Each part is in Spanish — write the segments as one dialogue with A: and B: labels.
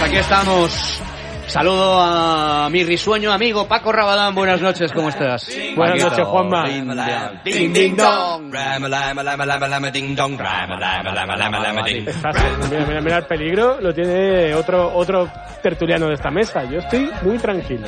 A: Pues aquí estamos. Saludo a mi risueño amigo Paco Rabadán. Buenas noches, ¿cómo estás?
B: Buenas noches, Juanma.
A: Ding, ding, dong.
B: Mira el peligro, lo tiene otro tertuliano de esta mesa. Yo estoy muy tranquilo.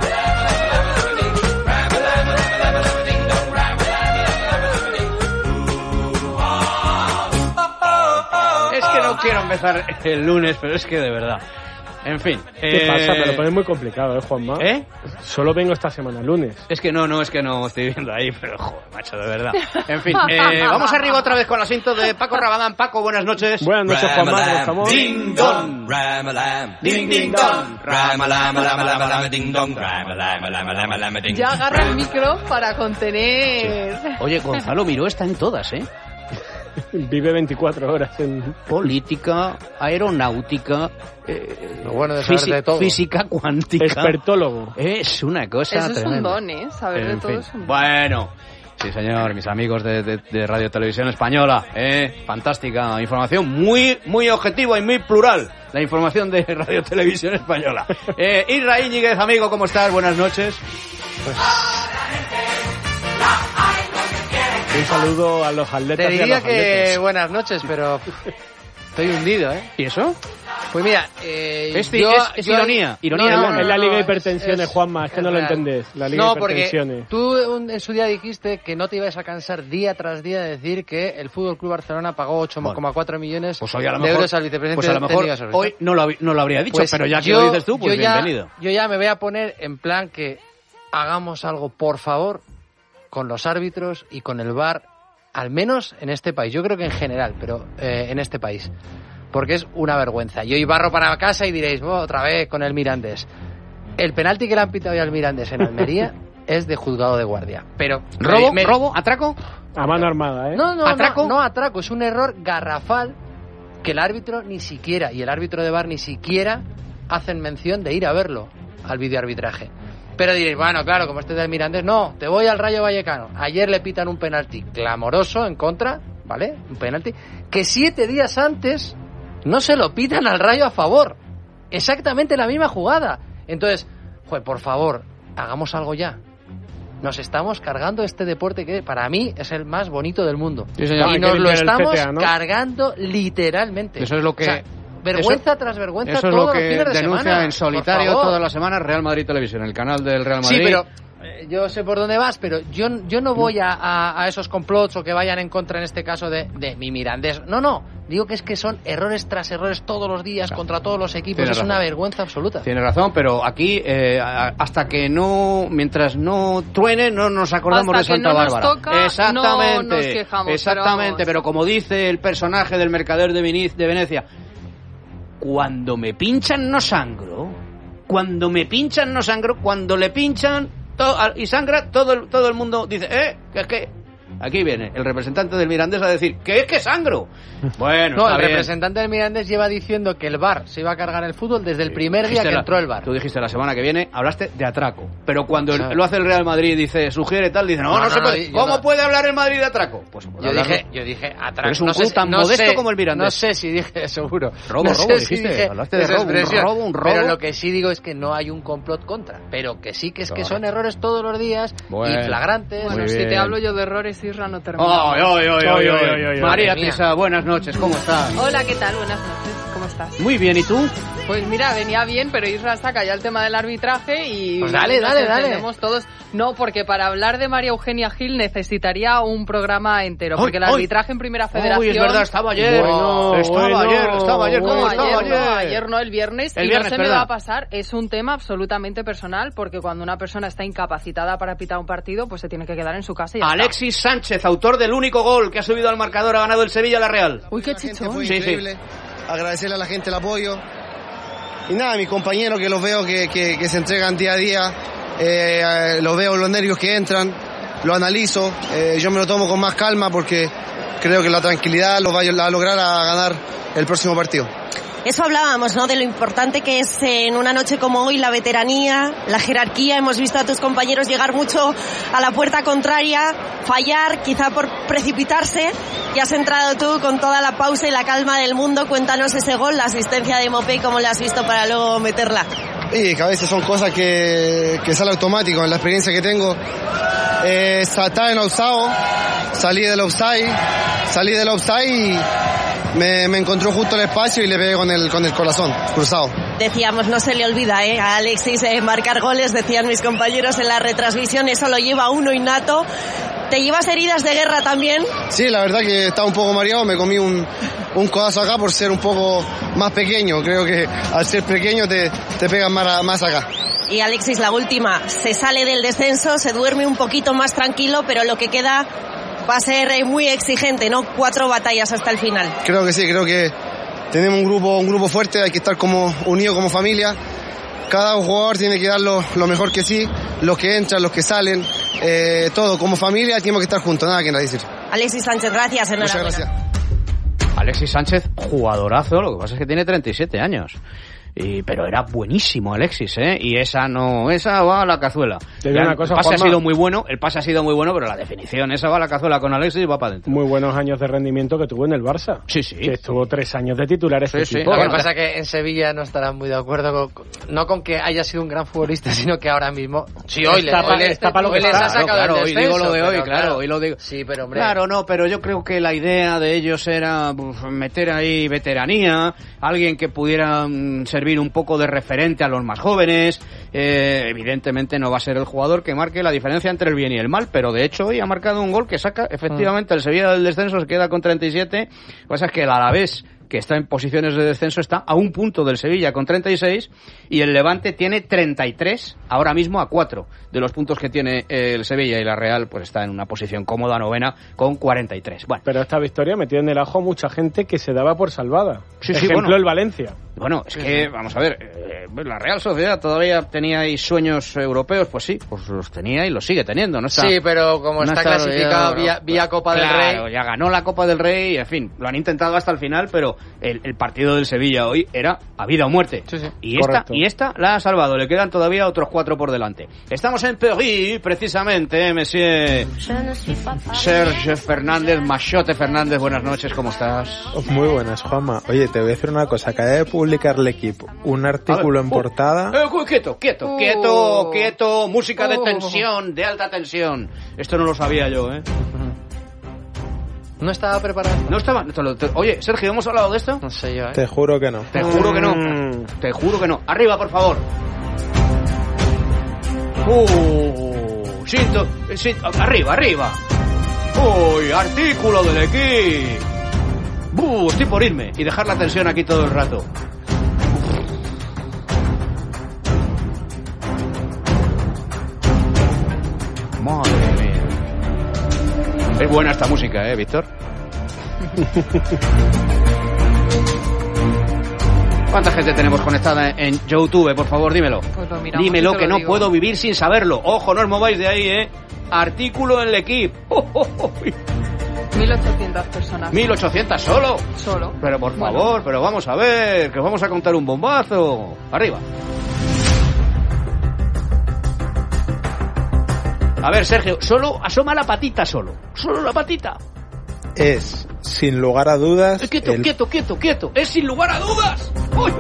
A: Es que no quiero empezar el lunes, pero es que de verdad. En fin.
B: ¿Qué pasa? Me lo pones muy complicado, Juanma.
A: ¿Eh?
B: Solo vengo esta semana, lunes.
A: Es que no estoy viendo ahí, pero joder, macho, de verdad. En fin, vamos arriba otra vez con el asiento de Paco Rabadán. Paco, buenas noches.
B: Buenas noches, Juanma, ¿cómo estamos?
A: Ding dong, ding ding dong, ding dong,
C: Ya agarra el micro para contener.
A: Oye, Gonzalo Miró está en todas, ¿eh?
B: Vive 24 horas en
A: política, aeronáutica,
D: lo bueno de saber de todo.
A: Física cuántica.
B: Expertólogo.
A: Es una cosa
C: eso
A: tremenda.
C: Es un don, ¿eh? Saber de todo es un don.
A: Bueno, sí señor, mis amigos de Radio Televisión Española, fantástica información, muy objetiva y muy plural, la información de Radio Televisión Española. Isra Íñiguez, amigo, ¿cómo estás? Buenas noches.
B: Un saludo a los atletas.
D: Te
B: y a
D: diría
B: los
D: que
B: atletas.
D: buenas noches, pero estoy hundido, ¿eh?
A: ¿Y eso?
D: Pues mira,
A: es ironía. Ironía
B: Es la Liga de
D: no,
B: Hipertensiones, Juanma, es que no lo
D: real.
B: entendés. La Liga
D: No,
B: de
D: porque
B: Hipertensiones.
D: tú en su día dijiste que no te ibas a cansar día tras día de decir que el Fútbol Club Barcelona pagó 8,4 millones
A: pues hoy a lo
D: de
A: mejor,
D: euros al vicepresidente.
A: Pues a lo mejor
D: de
A: hoy no lo habría dicho,
D: pues
A: pero ya que lo dices tú, pues bienvenido.
D: Yo ya me voy a poner en plan que hagamos algo, por favor, con los árbitros y con el VAR, al menos en este país. Yo creo que en general, pero en este país. Porque es una vergüenza. Yo hoy barro para casa y diréis, otra vez con el Mirandés. El penalti que le han pitado hoy al Mirandés en Almería es de juzgado de guardia. Pero
A: ¿Robo? ¿Atraco?
B: A mano armada, ¿eh?
D: No,
A: ¿Atraco?
D: No, atraco. Es un error garrafal que el árbitro ni siquiera, y el árbitro de VAR ni siquiera, hacen mención de ir a verlo al videoarbitraje. Pero diréis, bueno, claro, como este del Mirandés, no, te voy al Rayo Vallecano. Ayer le pitan un penalti clamoroso en contra, ¿vale? Un penalti que 7 días antes no se lo pitan al Rayo a favor. Exactamente la misma jugada. Entonces, por favor, hagamos algo ya. Nos estamos cargando este deporte que para mí es el más bonito del mundo.
A: Sí, señor.
D: Y nos lo estamos
B: CTA, ¿no?
D: cargando literalmente.
A: Eso es lo que...
D: O sea, vergüenza tras vergüenza
A: eso es
D: todos
A: lo que
D: los fines de
A: denuncia
D: semana,
A: en solitario todas las semanas Real Madrid Televisión, el canal del Real Madrid.
D: Sí, pero yo sé por dónde vas, pero yo no voy a esos complots o que vayan en contra en este caso de mi Mirandés. No, digo que es que son errores tras errores todos los días contra todos los equipos.
A: Tienes
D: Es
A: razón.
D: una vergüenza absoluta.
A: Tiene razón, pero aquí hasta que mientras no truene, no nos acordamos
C: Hasta
A: de Santa
C: que no nos
A: Bárbara.
C: toca,
A: Exactamente,
C: no nos quejamos,
A: exactamente, pero como dice el personaje del mercader de Venecia, cuando me pinchan no sangro, cuando le pinchan y sangra, todo el mundo dice, que es que aquí viene el representante del Mirandés a decir que es que sangro. Bueno,
D: No,
A: está
D: el
A: bien.
D: representante del Mirandés lleva diciendo que el VAR se iba a cargar el fútbol desde el primer día que entró el VAR.
A: Tú dijiste la semana que viene, hablaste de atraco. Pero cuando
D: O sea,
A: lo hace el Real Madrid, dice, sugiere tal, dice, no se puede.
D: yo
A: ¿Cómo
D: no.
A: puede hablar el Madrid de atraco? Pues
D: Yo dije atrás.
A: Pero es un club tan modesto como el Mirandés.
D: No sé si dije, seguro.
A: Robo,
D: no
A: robo,
D: sé
A: dijiste.
D: dije
A: Hablaste de
D: esa
A: robo,
D: expresión.
A: un robo.
D: Pero lo que sí digo es que no hay un complot contra. Pero que sí que es que son errores todos los días
A: Bueno.
D: y flagrantes.
C: Bueno,
A: Muy
C: si
A: bien.
C: te hablo yo de errores, Isra, no termino.
B: Ay.
A: María
D: Madre mía.
A: Teresa, buenas noches, ¿cómo estás?
C: Hola, ¿qué tal? Buenas noches, ¿cómo estás?
A: Muy bien, ¿y tú?
C: Pues mira, venía bien, pero Isra saca ya el tema del arbitraje y...
D: Pues dale.
C: nos entendemos todos. No, porque para hablar de María Eugenia Gil necesitaría un programa entero, porque el arbitraje en Primera Federación...
A: Uy, es verdad, estaba ayer. Estaba ayer, ¿cómo estaba ayer?
C: Ayer no, el viernes.
A: El
C: y
A: viernes,
C: no se me
A: ¿verdad?
C: va a pasar. Es un tema absolutamente personal, porque cuando una persona está incapacitada para pitar un partido, pues se tiene que quedar en su casa y ya
A: Alexis Sánchez, autor del único gol que ha subido al marcador, ha ganado el Sevilla a la Real.
C: está. Uy, qué chichón.
E: Fue
A: Sí,
E: increíble. Agradecerle a la gente el apoyo. Y nada, a mis compañeros que los veo que se entregan día a día. Los veo los nervios que entran. Lo analizo. Yo me lo tomo con más calma porque creo que la tranquilidad lo va a lograr a ganar el próximo partido.
F: Eso hablábamos, ¿no? De lo importante que es en una noche como hoy la veteranía, la jerarquía. Hemos visto a tus compañeros llegar mucho a la puerta contraria, fallar, quizá por precipitarse. Y has entrado tú con toda la pausa y la calma del mundo. Cuéntanos ese gol, la asistencia de Mopé, ¿cómo la has visto para luego meterla?
E: Y que a veces son cosas que sale automático. En la experiencia que tengo, estar en offside, salí del offside y me encontró justo el espacio y le pegué con el corazón cruzado.
F: Decíamos, no se le olvida a Alexis marcar goles, decían mis compañeros en la retransmisión, eso lo lleva uno innato. ¿Te llevas heridas de guerra también?
E: Sí, la verdad que estaba un poco mareado, me comí un codazo acá por ser un poco más pequeño. Creo que al ser pequeño te pegan más acá.
F: Y Alexis, la última, se sale del descenso, se duerme un poquito más tranquilo, pero lo que queda va a ser muy exigente, ¿no? 4 batallas hasta el final.
E: Creo que sí, creo que tenemos un grupo fuerte, hay que estar como unidos como familia. Cada jugador tiene que dar lo mejor que sí, los que entran, los que salen, todo como familia tenemos que estar juntos, nada que decir.
F: Alexis Sánchez, gracias, enhorabuena.
E: Muchas gracias.
A: Alexis Sánchez, jugadorazo, lo que pasa es que tiene 37 años. Pero era buenísimo Alexis, y esa va a la cazuela.
B: Una cosa,
A: el pase
B: Juanma,
A: ha sido muy bueno, pero la definición, esa va a la cazuela con Alexis y va para adentro.
B: Muy buenos años de rendimiento que tuvo en el Barça.
A: Sí.
B: Que estuvo 3 años de titular este equipo.
D: Lo que pasa es que en Sevilla no estarán muy de acuerdo no con que haya sido un gran futbolista, sino que ahora mismo hoy les ha sacado el descenso.
A: Hoy digo lo de hoy, claro, hoy lo digo.
D: Sí, pero hombre.
A: Claro, no, pero yo creo que la idea de ellos era meter ahí veteranía, alguien que pudiera servir un poco de referente a los más jóvenes. Evidentemente no va a ser el jugador que marque la diferencia entre el bien y el mal, pero de hecho hoy ha marcado un gol que saca efectivamente el Sevilla del descenso, se queda con 37. Lo que pasa es que el Alavés, que está en posiciones de descenso, está a un punto del Sevilla con 36 y el Levante tiene 33, ahora mismo a 4 de los puntos que tiene el Sevilla, y la Real pues está en una posición cómoda, novena, con 43. Bueno,
B: pero esta victoria metió en el ajo a mucha gente que se daba por salvada.
A: Sí,
B: ejemplo, el Valencia.
A: Bueno, es que, vamos a ver, la Real Sociedad todavía tenía ahí sueños europeos, pues sí, pues los tenía y los sigue teniendo, ¿no?
D: Sí, pero como está clasificado vía Copa del Rey.
A: Claro, ya ganó la Copa del Rey, en fin, lo han intentado hasta el final, pero el partido del Sevilla hoy era a vida o muerte.
D: Sí.
A: Y esta la ha salvado, le quedan todavía otros 4 por delante. Estamos en París, precisamente, monsieur Serge Fernández, Machote Fernández, buenas noches, ¿cómo estás?
G: Muy buenas, Juanma. Oye, te voy a decir una cosa, acabé de publicar el equipo un artículo en portada.
A: Quieto, música de tensión, de alta tensión. Esto no lo sabía yo,
D: No estaba preparado.
A: No estaba. Oye, Sergio, ¿hemos hablado de esto?
D: No sé yo,
G: Te juro que no.
A: Te juro que no. Te juro que no. Arriba, por favor. Arriba. Uy, artículo del equipo. Estoy por irme y dejar la tensión aquí todo el rato. Madre mía. Es buena esta música, Víctor. ¿Cuánta gente tenemos conectada en YouTube? Por favor, dímelo.
C: Pues lo miramos.
A: Dímelo, que no puedo vivir sin saberlo. Ojo, no os mováis de ahí, Artículo en el equipo.
C: 1.800 personas.
A: 1.800 solo.
C: Solo.
A: Pero por favor, pero vamos a ver, que os vamos a contar un bombazo. Arriba. A ver, Sergio, solo asoma la patita solo la patita.
G: Es, sin lugar a dudas...
A: Quieto. Es sin lugar a dudas. ¡Uy!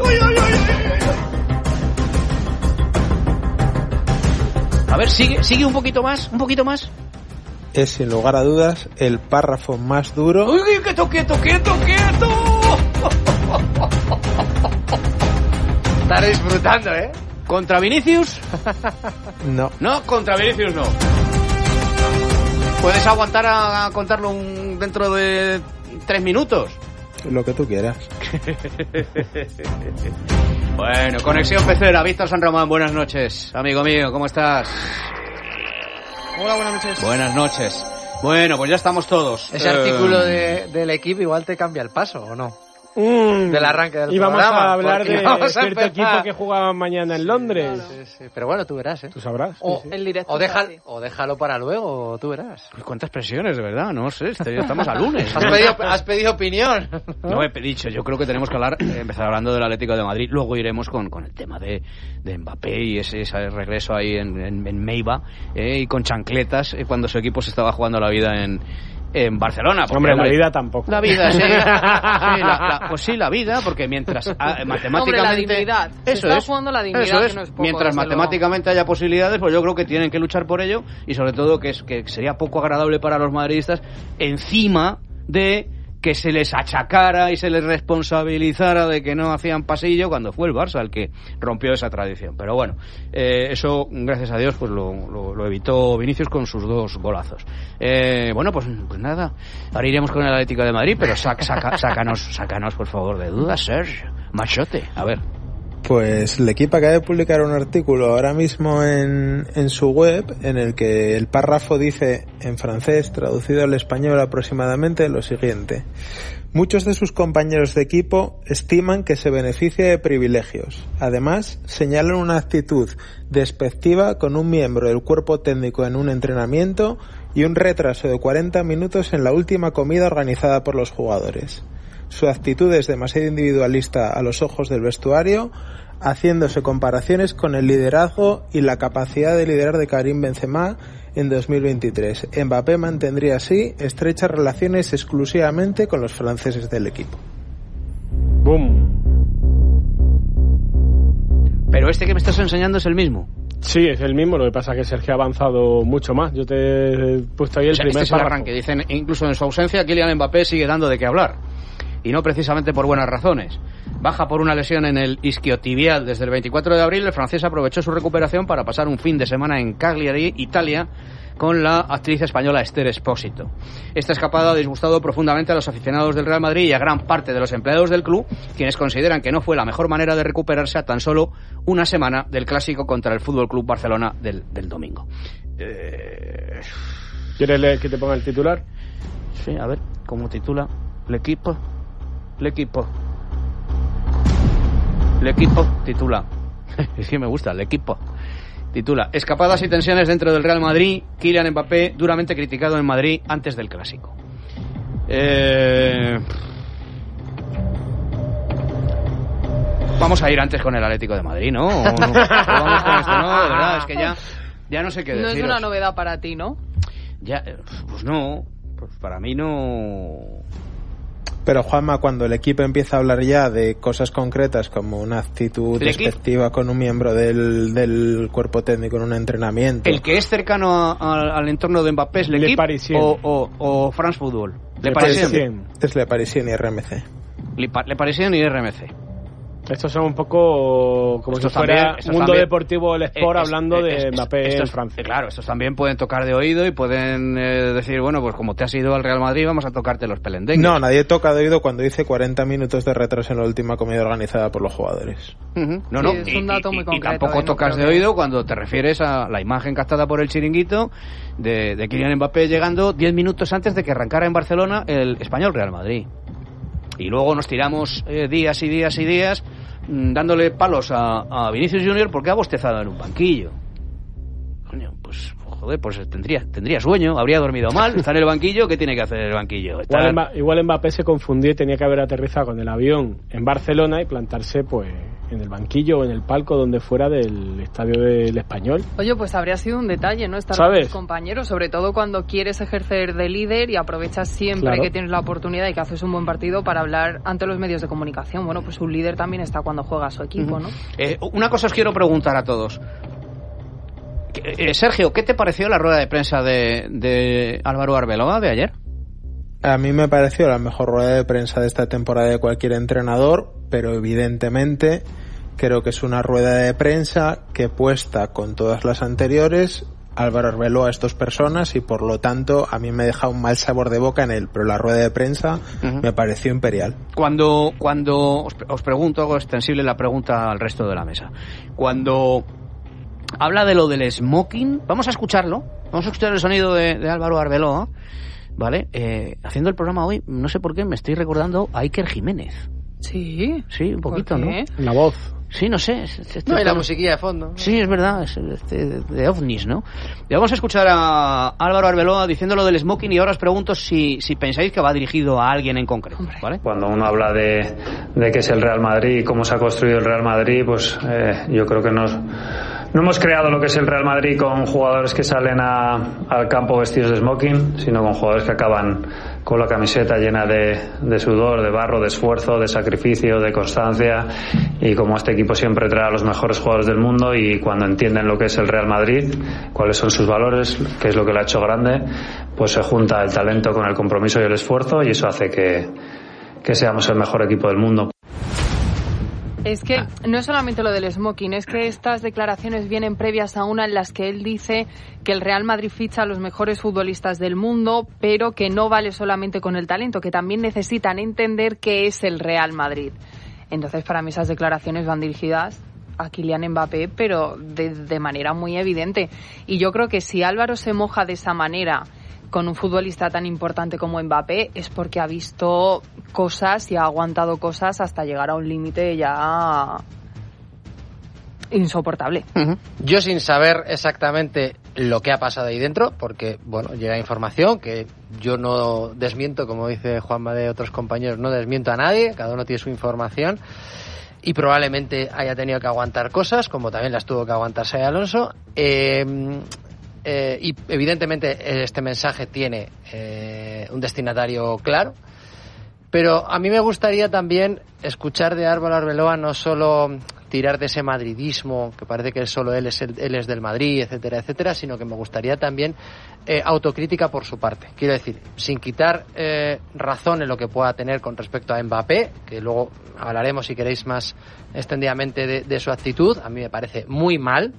A: A ver, sigue un poquito más.
G: Es, sin lugar a dudas, el párrafo más duro...
A: ¡Uy, quieto!
D: Estaré disfrutando,
A: ¿Contra Vinicius?
G: No.
A: No, contra Vinicius no. ¿Puedes aguantar a contarlo dentro de 3 minutos?
G: Lo que tú quieras.
A: Bueno, conexión pecera. Víctor San Román, buenas noches. Amigo mío, ¿cómo estás?
H: Hola, buenas noches.
A: Buenas noches. Bueno, pues ya estamos todos.
D: Ese artículo del equipo igual te cambia el paso, ¿o no? del arranque del
B: y vamos
D: programa.
B: a hablar
D: porque
B: de
D: vamos a
B: cierto
D: empezar.
B: equipo que jugaba mañana en Londres.
D: Sí. Pero bueno, tú verás, ¿eh?
B: Tú sabrás.
D: O,
C: El directo.
D: o déjalo para luego, tú verás.
A: ¿Cuántas presiones, de verdad? No sé, estamos a lunes.
D: Has pedido opinión.
A: No he dicho, yo creo que tenemos que empezar hablando del Atlético de Madrid, luego iremos con el tema de Mbappé y ese regreso ahí en Meiba, y con chancletas, cuando su equipo se estaba jugando la vida en Barcelona. Porque,
B: hombre, la vida tampoco.
A: La vida, sí. Pues sí, la vida, porque mientras matemáticamente...
C: Hombre, la dignidad.
A: Eso
C: está
A: es.
C: jugando la dignidad,
A: Eso es.
C: que no es poco,
A: Mientras
C: desde
A: matemáticamente haya posibilidades, pues yo creo que tienen que luchar por ello, y sobre todo que sería poco agradable para los madridistas, encima de que se les achacara y se les responsabilizara de que no hacían pasillo cuando fue el Barça el que rompió esa tradición. Pero bueno, eso, gracias a Dios, pues lo evitó Vinicius con sus 2 golazos. Bueno, pues nada, ahora iremos con el Atlético de Madrid, pero sácanos por favor de dudas, Sergio Machote, a ver.
G: Pues el equipo acaba de publicar un artículo ahora mismo en su web en el que el párrafo dice en francés, traducido al español aproximadamente, lo siguiente: muchos de sus compañeros de equipo estiman que se beneficia de privilegios. Además, señalan una actitud despectiva con un miembro del cuerpo técnico en un entrenamiento y un retraso de 40 minutos en la última comida organizada por los jugadores. Su actitud es demasiado individualista a los ojos del vestuario, haciéndose comparaciones con el liderazgo y la capacidad de liderar de Karim Benzema en 2023. Mbappé mantendría así estrechas relaciones exclusivamente con los franceses del equipo.
B: ¡Bum!
A: Pero este que me estás enseñando es el mismo.
B: Sí, es el mismo, lo que pasa es que Sergio ha avanzado mucho más. Yo te he puesto ahí el primer
A: este es el
B: párrafo.
A: arranque. Dicen, incluso en su ausencia, Kylian Mbappé sigue dando de qué hablar. Y no precisamente por buenas razones. Baja por una lesión en el isquiotibial desde el 24 de abril, el francés aprovechó su recuperación para pasar un fin de semana en Cagliari, Italia, con la actriz española Esther Expósito. Esta escapada ha disgustado profundamente a los aficionados del Real Madrid y a gran parte de los empleados del club, quienes consideran que no fue la mejor manera de recuperarse a tan solo una semana del clásico contra el Fútbol Club Barcelona del domingo.
B: ¿Quieres leer que te ponga el titular?
A: Sí, a ver, ¿cómo titula? El equipo titula. Es que me gusta, el equipo. Titula: escapadas y tensiones dentro del Real Madrid. Kylian Mbappé duramente criticado en Madrid antes del clásico. Vamos a ir antes con el Atlético de Madrid, ¿no? ¿O no? Vamos con esto, no, de verdad, es que ya no sé qué deciros.
C: No es una novedad para ti, ¿no?
A: Ya, pues no, pues para mí no.
G: Pero Juanma, cuando el equipo empieza a hablar ya de cosas concretas como una actitud despectiva con un miembro del cuerpo técnico en un entrenamiento...
A: ¿El que es cercano al entorno de Mbappé es
B: Le Parisien
A: o France Football?
B: Le Parisien.
G: Es Le Parisien y RMC.
A: Le Parisien y RMC.
B: Estos son un poco como
A: estos
B: si fuera
A: también,
B: Mundo
A: también,
B: Deportivo del Sport hablando de Mbappé en Francia.
A: Claro, estos también pueden tocar de oído y pueden decir, bueno, pues como te has ido al Real Madrid, vamos a tocarte los pelendengues.
G: No, nadie toca de oído cuando dice 40 minutos de retraso en la última comida organizada por los jugadores.
A: No,
C: sí, es un dato muy concreto,
A: y tampoco tocas de oído cuando te refieres a la imagen captada por el chiringuito de Kylian Mbappé llegando 10 minutos antes de que arrancara en Barcelona el Español Real Madrid. Y luego nos tiramos días y días y días dándole palos a Vinicius Junior porque ha bostezado en un banquillo. Coño, pues joder, pues tendría sueño, habría dormido mal, está en el banquillo, ¿qué tiene que hacer el banquillo?
B: Igual Mbappé se confundió y tenía que haber aterrizado con el avión en Barcelona y plantarse pues en el banquillo o en el palco donde fuera del estadio del Español.
C: Oye, pues habría sido un detalle, ¿no? Estar con tus compañeros, sobre todo cuando quieres ejercer de líder y aprovechas siempre que tienes la oportunidad y que haces un buen partido para hablar ante los medios de comunicación. Bueno, pues un líder también está cuando juega a su equipo, ¿no?
A: Una cosa os quiero preguntar a todos. Sergio, ¿qué te pareció la rueda de prensa de Álvaro Arbeloa de ayer?
G: A mí me pareció la mejor rueda de prensa de esta temporada de cualquier entrenador, pero evidentemente creo que es una rueda de prensa que puesta con todas las anteriores. Álvaro Arbeloa es dos personas y por lo tanto a mí me deja un mal sabor de boca en él, pero la rueda de prensa me pareció imperial. Cuando
A: os pregunto, hago extensible la pregunta al resto de la mesa. Cuando habla de lo del smoking, vamos a escuchar el sonido de Álvaro Arbeloa, ¿vale? Haciendo el programa hoy, no sé por qué, me estoy recordando a Iker Jiménez.
C: Sí.
A: Sí, un poquito, ¿no?
B: La voz.
A: Sí, no sé.
D: No, y la musiquilla de fondo.
A: Sí, es verdad, es de ovnis, ¿no? Y vamos a escuchar a Álvaro Arbeloa diciendo lo del smoking y ahora os pregunto si pensáis que va dirigido a alguien en concreto, ¿vale?
I: Cuando uno habla de que es el Real Madrid y cómo se ha construido el Real Madrid, pues yo creo que no hemos creado lo que es el Real Madrid con jugadores que salen al campo vestidos de smoking, sino con jugadores que acaban con la camiseta llena de sudor, de barro, de esfuerzo, de sacrificio, de constancia, y como este equipo siempre trae a los mejores jugadores del mundo, y cuando entienden lo que es el Real Madrid, cuáles son sus valores, qué es lo que lo ha hecho grande, pues se junta el talento con el compromiso y el esfuerzo, y eso hace que seamos el mejor equipo del mundo.
C: Es que no es solamente lo del smoking, es que estas declaraciones vienen previas a una en las que él dice que el Real Madrid ficha a los mejores futbolistas del mundo, pero que no vale solamente con el talento, que también necesitan entender qué es el Real Madrid. Entonces, para mí esas declaraciones van dirigidas a Kylian Mbappé, pero de manera muy evidente. Y yo creo que si Álvaro se moja de esa manera con un futbolista tan importante como Mbappé, es porque ha visto cosas y ha aguantado cosas hasta llegar a un límite ya insoportable.
D: Yo, sin saber exactamente lo que ha pasado ahí dentro, porque bueno, llega información que yo no desmiento, como dice Juanma de otros compañeros, no desmiento a nadie, cada uno tiene su información, y probablemente haya tenido que aguantar cosas, como también las tuvo que aguantar Xabi Alonso. Y evidentemente este mensaje tiene un destinatario claro, pero a mí me gustaría también escuchar de Álvaro Arbeloa no solo tirar de ese madridismo, que parece que solo él es del Madrid, etcétera, etcétera, sino que me gustaría también autocrítica por su parte. Quiero decir, sin quitar razón en lo que pueda tener con respecto a Mbappé, que luego hablaremos, si queréis, más extendidamente de su actitud. A mí me parece muy mal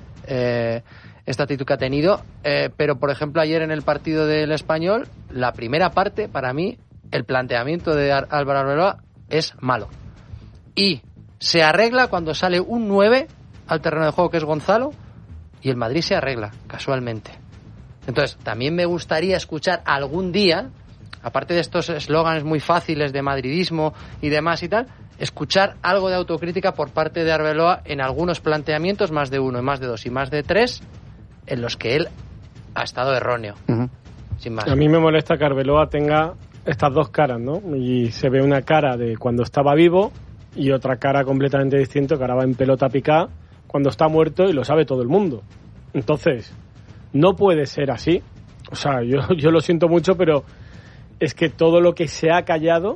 D: esta actitud que ha tenido, pero por ejemplo ayer en el partido del Español, la primera parte, para mí, el planteamiento de Álvaro Arbeloa es malo, y se arregla cuando sale un 9 al terreno de juego, que es Gonzalo, y el Madrid se arregla casualmente. Entonces también me gustaría escuchar algún día, aparte de estos eslóganes muy fáciles de madridismo y demás y tal, escuchar algo de autocrítica por parte de Arbeloa en algunos planteamientos, más de uno, y más de dos, y más de tres, en los que él ha estado erróneo. Sin más.
B: A mí me molesta que Arbeloa tenga estas dos caras, ¿no? Y se ve una cara de cuando estaba vivo y otra cara completamente distinta, que ahora va en pelota picada cuando está muerto, y lo sabe todo el mundo. Entonces, no puede ser así. O sea, yo lo siento mucho, pero es que todo lo que se ha callado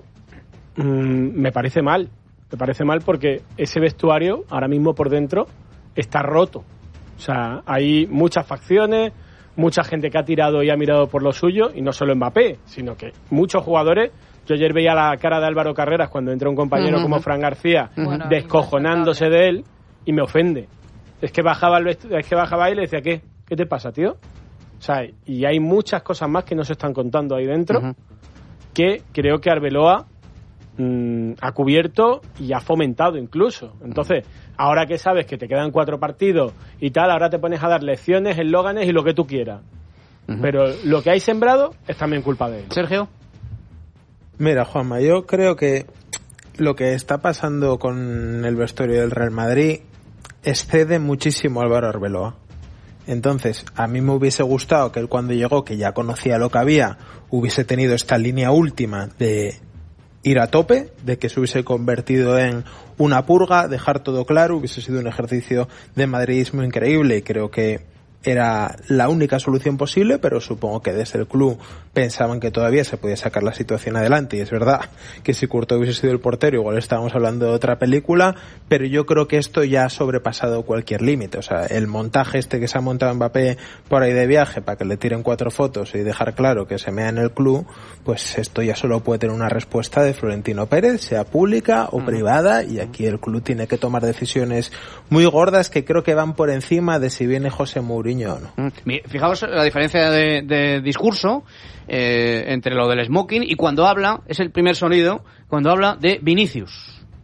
B: me parece mal. Me parece mal porque ese vestuario ahora mismo por dentro está roto. O sea, hay muchas facciones, mucha gente que ha tirado y ha mirado por lo suyo, y no solo Mbappé, sino que muchos jugadores. Yo ayer veía la cara de Álvaro Carreras cuando entra un compañero como Fran García, descojonándose de él, y me ofende. Es que bajaba y le decía, ¿qué te pasa, tío? O sea, y hay muchas cosas más que no se están contando ahí dentro, que creo que Arbeloa ha cubierto y ha fomentado incluso. Entonces, ahora que sabes que te quedan 4 partidos y tal, ahora te pones a dar lecciones, eslóganes y lo que tú quieras. Pero lo que hay sembrado es también culpa de él.
A: Sergio.
G: Mira, Juanma, yo creo que lo que está pasando con el vestuario del Real Madrid excede muchísimo a Álvaro Arbeloa. Entonces, a mí me hubiese gustado que él, cuando llegó, que ya conocía lo que había, hubiese tenido esta línea última de ir a tope, de que se hubiese convertido en una purga, dejar todo claro, hubiese sido un ejercicio de madridismo increíble, y creo que era la única solución posible, pero supongo que desde el club pensaban que todavía se podía sacar la situación adelante, y es verdad que si Courtois hubiese sido el portero igual estábamos hablando de otra película, pero yo creo que esto ya ha sobrepasado cualquier límite. O sea, el montaje este que se ha montado Mbappé por ahí de viaje para que le tiren 4 fotos y dejar claro que se mea en el club, pues esto ya solo puede tener una respuesta de Florentino Pérez, sea pública o privada, y aquí el club tiene que tomar decisiones muy gordas que creo que van por encima de si viene José Mourinho. No.
A: Fijaos la diferencia de discurso entre lo del smoking y cuando habla, es el primer sonido, cuando habla de Vinicius.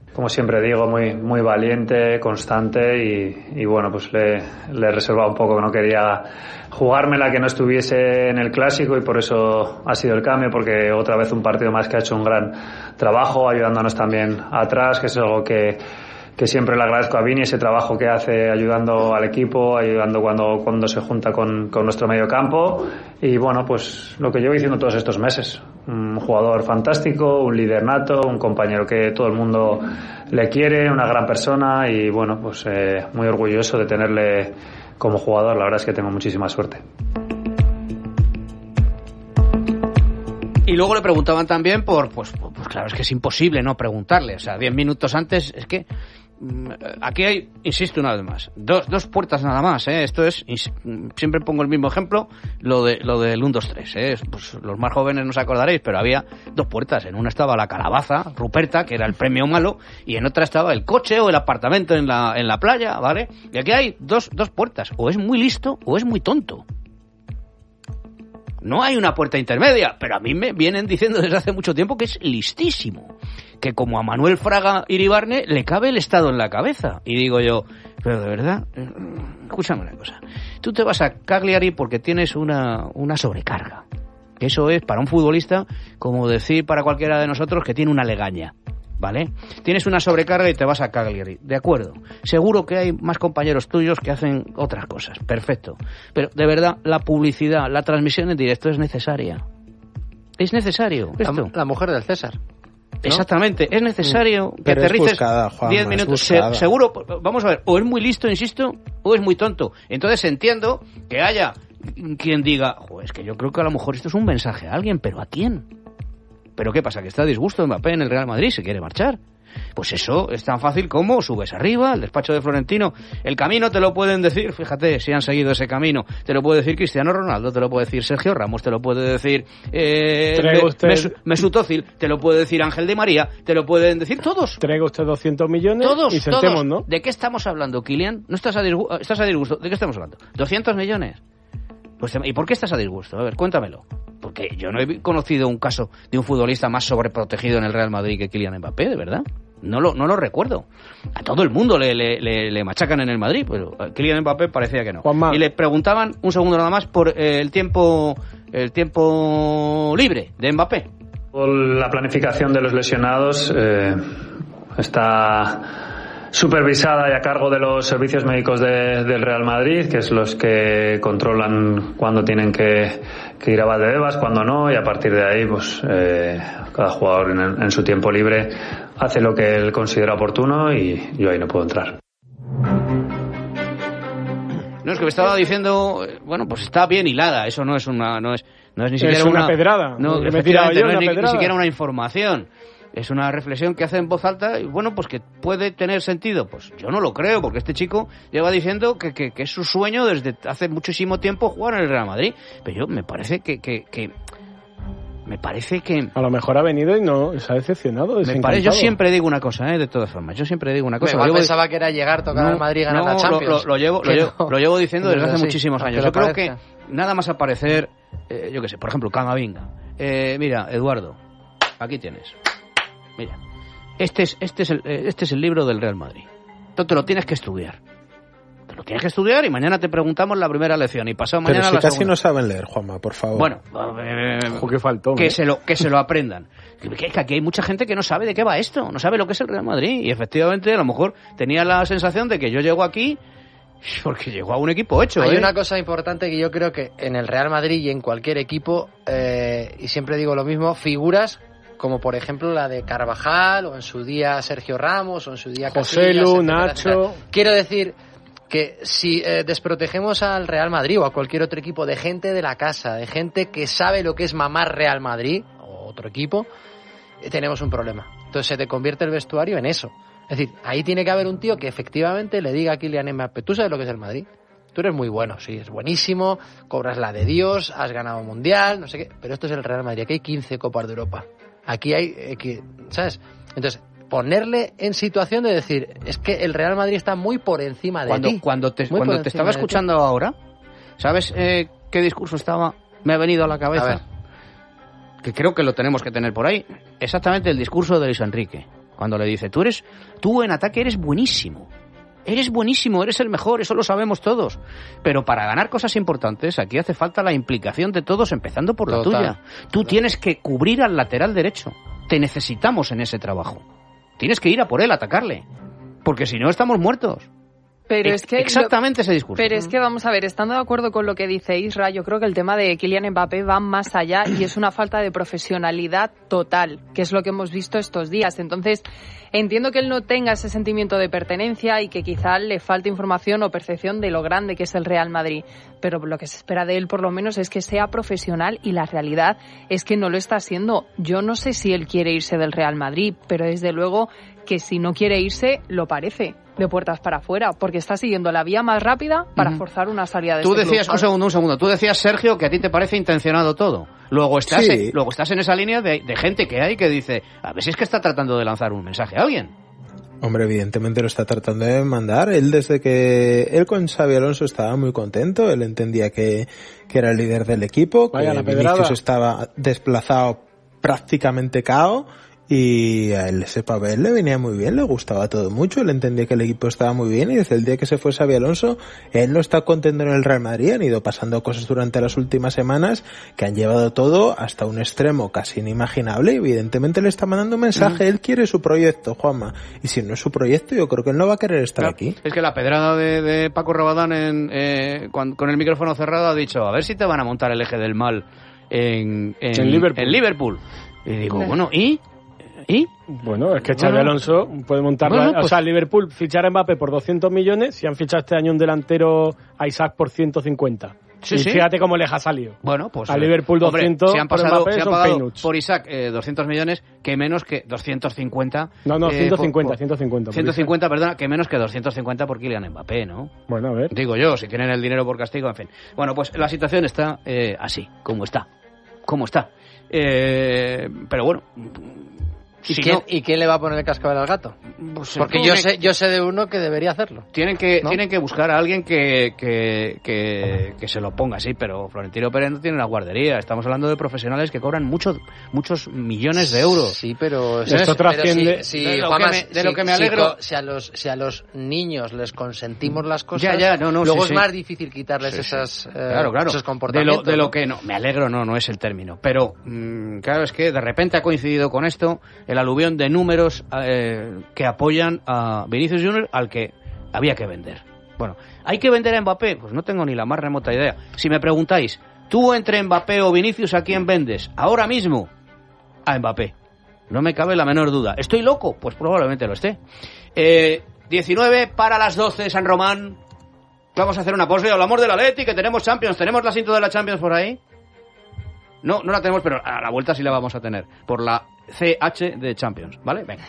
I: como siempre digo, muy valiente, constante y bueno, pues le he reservado un poco que no quería jugármela, que no estuviese en el Clásico y por eso ha sido el cambio, porque otra vez un partido más que ha hecho un gran trabajo, ayudándonos también atrás, que es algo que siempre le agradezco a Vini, ese trabajo que hace ayudando al equipo, ayudando cuando se junta con nuestro medio campo y bueno, pues lo que llevo diciendo todos estos meses, un jugador fantástico, un líder nato, un compañero que todo el mundo le quiere, una gran persona y bueno, pues muy orgulloso de tenerle como jugador, la verdad es que tengo muchísima suerte.
A: Y luego le preguntaban también pues claro, es que es imposible no preguntarle, o sea, 10 minutos antes, es que aquí hay, insisto una vez más, dos puertas nada más, esto es, siempre pongo el mismo ejemplo, lo del 1-2-3, pues los más jóvenes no os acordaréis, pero había 2 puertas, en una estaba la calabaza, Ruperta, que era el premio malo, y en otra estaba el coche o el apartamento en la playa, ¿vale? Y aquí hay dos puertas, o es muy listo o es muy tonto. No hay una puerta intermedia, pero a mí me vienen diciendo desde hace mucho tiempo que es listísimo, que como a Manuel Fraga Iribarne le cabe el Estado en la cabeza. Y digo yo, pero de verdad, escúchame una cosa, tú te vas a Cagliari porque tienes una sobrecarga. Eso es para un futbolista como decir para cualquiera de nosotros que tiene una legaña. ¿Vale? Tienes una sobrecarga y te vas a Cagliari. De acuerdo. Seguro que hay más compañeros tuyos que hacen otras cosas. Perfecto. Pero, de verdad, la publicidad, la transmisión en directo es necesaria. Es necesario esto.
D: La mujer del César, ¿no?
A: Exactamente. Es necesario que aterrices 10 minutos. Seguro, vamos a ver, o es muy listo, insisto, o es muy tonto. Entonces entiendo que haya quien diga, es que yo creo que a lo mejor esto es un mensaje a alguien, pero ¿a quién? ¿Pero qué pasa? ¿Que está a disgusto Mbappé en el Real Madrid? ¿Se quiere marchar? Pues eso es tan fácil como subes arriba, al despacho de Florentino. El camino te lo pueden decir, fíjate, si han seguido ese camino, te lo puede decir Cristiano Ronaldo, te lo puede decir Sergio Ramos, te lo puede decir Mesut Özil, te lo puede decir Ángel Di María, te lo pueden decir todos.
B: Traiga usted 200 millones
A: todos,
B: y sentemos, ¿no?
A: ¿De qué estamos hablando, Kylian? ¿No estás a disgusto? ¿De qué estamos hablando? ¿200 millones? Pues, ¿y por qué estás a disgusto? A ver, cuéntamelo. Porque yo no he conocido un caso de un futbolista más sobreprotegido en el Real Madrid que Kylian Mbappé, de verdad. No lo recuerdo. A todo el mundo le machacan en el Madrid, pero a Kylian Mbappé parecía que no.
B: Juanma.
A: Y le preguntaban, un segundo nada más, por el tiempo libre de Mbappé.
I: La planificación de los lesionados está supervisada y a cargo de los servicios médicos del Real Madrid, que es los que controlan cuándo tienen que ir a Valdebebas, cuándo no, y a partir de ahí pues cada jugador en su tiempo libre hace lo que él considera oportuno y yo ahí no puedo entrar.
A: No, es que me estaba diciendo, bueno, pues está bien hilada, eso no es ni siquiera
B: es una pedrada.
A: No, efectivamente, no es ni siquiera una información. Es una reflexión que hace en voz alta y bueno, pues que puede tener sentido. Pues yo no lo creo, porque este chico lleva diciendo que es su sueño desde hace muchísimo tiempo jugar en el Real Madrid. Pero yo me parece que
B: a lo mejor ha venido y no se ha decepcionado.
A: Yo siempre digo una cosa, de todas formas. Yo siempre digo una cosa.
D: Igual pensaba que era llegar, tocar al Madrid y ganar la Champions.
A: Lo llevo diciendo desde hace muchísimos años. Yo creo que nada más aparecer, yo qué sé, por ejemplo, Camavinga. Mira, Eduardo, aquí tienes. Mira, este es el libro del Real Madrid. Tú te lo tienes que estudiar. Te lo tienes que estudiar y mañana te preguntamos la primera lección y pasado mañana
G: la segunda. Pero si casi no saben leer, Juanma, por favor.
A: Bueno,
B: qué faltón,
A: que se lo aprendan. Que aquí hay mucha gente que no sabe de qué va esto, no sabe lo que es el Real Madrid y efectivamente a lo mejor tenía la sensación de que yo llego aquí porque llegó a un equipo hecho.
D: Hay una cosa importante que yo creo que en el Real Madrid y en cualquier equipo, y siempre digo lo mismo, figuras como por ejemplo la de Carvajal, o en su día Sergio Ramos, o en su día
B: Joselu, Nacho.
D: Quiero decir que si desprotegemos al Real Madrid o a cualquier otro equipo de gente de la casa, de gente que sabe lo que es mamar Real Madrid o otro equipo, tenemos un problema. Entonces se te convierte el vestuario en eso. Es decir, ahí tiene que haber un tío que efectivamente le diga a Kylian Mbappé, tú sabes lo que es el Madrid. Tú eres muy bueno, sí, es buenísimo, cobras la de Dios, has ganado un mundial, no sé qué, pero esto es el Real Madrid, aquí hay 15 Copas de Europa. Aquí hay, ¿sabes? Entonces, ponerle en situación de decir, es que el Real Madrid está muy por encima de ti.
A: Cuando te estaba escuchando ahora, ¿sabes qué discurso me ha venido a la cabeza? Que creo que lo tenemos que tener por ahí. Exactamente el discurso de Luis Enrique. cuando le dice, tú en ataque eres buenísimo. Eres buenísimo, eres el mejor, eso lo sabemos todos. Pero para ganar cosas importantes, aquí hace falta la implicación de todos, empezando por la tuya. Tú tienes que cubrir al lateral derecho. Te necesitamos en ese trabajo. Tienes que ir a por él, atacarle. Porque si no, estamos muertos.
C: Pero es que
A: exactamente ese discurso.
C: Pero es que vamos a ver, estando de acuerdo con lo que dice Isra, yo creo que el tema de Kylian Mbappé va más allá y es una falta de profesionalidad total, que es lo que hemos visto estos días. Entonces, entiendo que él no tenga ese sentimiento de pertenencia y que quizá le falte información o percepción de lo grande que es el Real Madrid. Pero lo que se espera de él, por lo menos, es que sea profesional y la realidad es que no lo está siendo. Yo no sé si él quiere irse del Real Madrid, pero desde luego que si no quiere irse, lo parece, de puertas para afuera, porque está siguiendo la vía más rápida para forzar una salida de
A: Tú decías, un segundo, tú decías, Sergio, que a ti te parece intencionado todo. Luego estás en esa línea de gente que hay que dice, a ver si es que está tratando de lanzar un mensaje a alguien.
G: Hombre, evidentemente lo está tratando de mandar. Él con Xabi Alonso estaba muy contento, él entendía que era el líder del equipo, que Vinicius estaba desplazado prácticamente cao. Y a él ese papel le venía muy bien, le gustaba todo mucho, él entendía que el equipo estaba muy bien y desde el día que se fue Xabi Alonso, él no está contento en el Real Madrid, han ido pasando cosas durante las últimas semanas que han llevado todo hasta un extremo casi inimaginable y evidentemente le está mandando un mensaje, él quiere su proyecto, Juanma, y si no es su proyecto yo creo que él no va a querer estar aquí.
A: Es que la pedrada de Paco Rabadán con el micrófono cerrado ha dicho, a ver si te van a montar el eje del mal en Liverpool. Y digo, bueno, ¿y?
B: Bueno, es que Xabi Alonso puede montar... O sea, Liverpool fichar a Mbappé por 200 millones, si han fichado este año un delantero a Isaac por 150. Sí, fíjate cómo les ha salido.
A: Bueno, pues...
B: A Liverpool 200
A: si han pasado, por Mbappé son peanuts. Por Isaac 200 millones, que menos que 250...
B: No, 150. 150,
A: perdona, que menos que 250 por Kylian Mbappé, ¿no?
B: Bueno, a ver.
A: Digo yo, si tienen el dinero por castigo, en fin. Bueno, pues la situación está así, como está. Pero bueno...
D: ¿Y quién le va a poner el cascabel al gato? Pues porque yo sé de uno que debería hacerlo.
A: Tienen que buscar a alguien que se lo ponga así, pero Florentino Pérez no tiene una guardería. Estamos hablando de profesionales que cobran muchos millones de euros.
D: Sí, pero
B: esto trasciende
A: de lo que me alegro.
D: Si a los niños les consentimos las cosas, luego es más difícil quitarles esos comportamientos.
A: De lo que no me alegro no es el término, pero claro, es que de repente ha coincidido con esto el aluvión de números que apoyan a Vinicius Junior al que había que vender. Bueno, ¿hay que vender a Mbappé? Pues no tengo ni la más remota idea. Si me preguntáis, tú entre Mbappé o Vinicius, ¿a quién vendes? Ahora mismo, a Mbappé. No me cabe la menor duda. ¿Estoy loco? Pues probablemente lo esté. 19 para las 12, San Román. Vamos a hacer una pausa y hablamos del Atleti, que tenemos Champions. ¿Tenemos la cinta de la Champions por ahí? No la tenemos, pero a la vuelta sí la vamos a tener. Por la CH de Champions, ¿vale? Venga.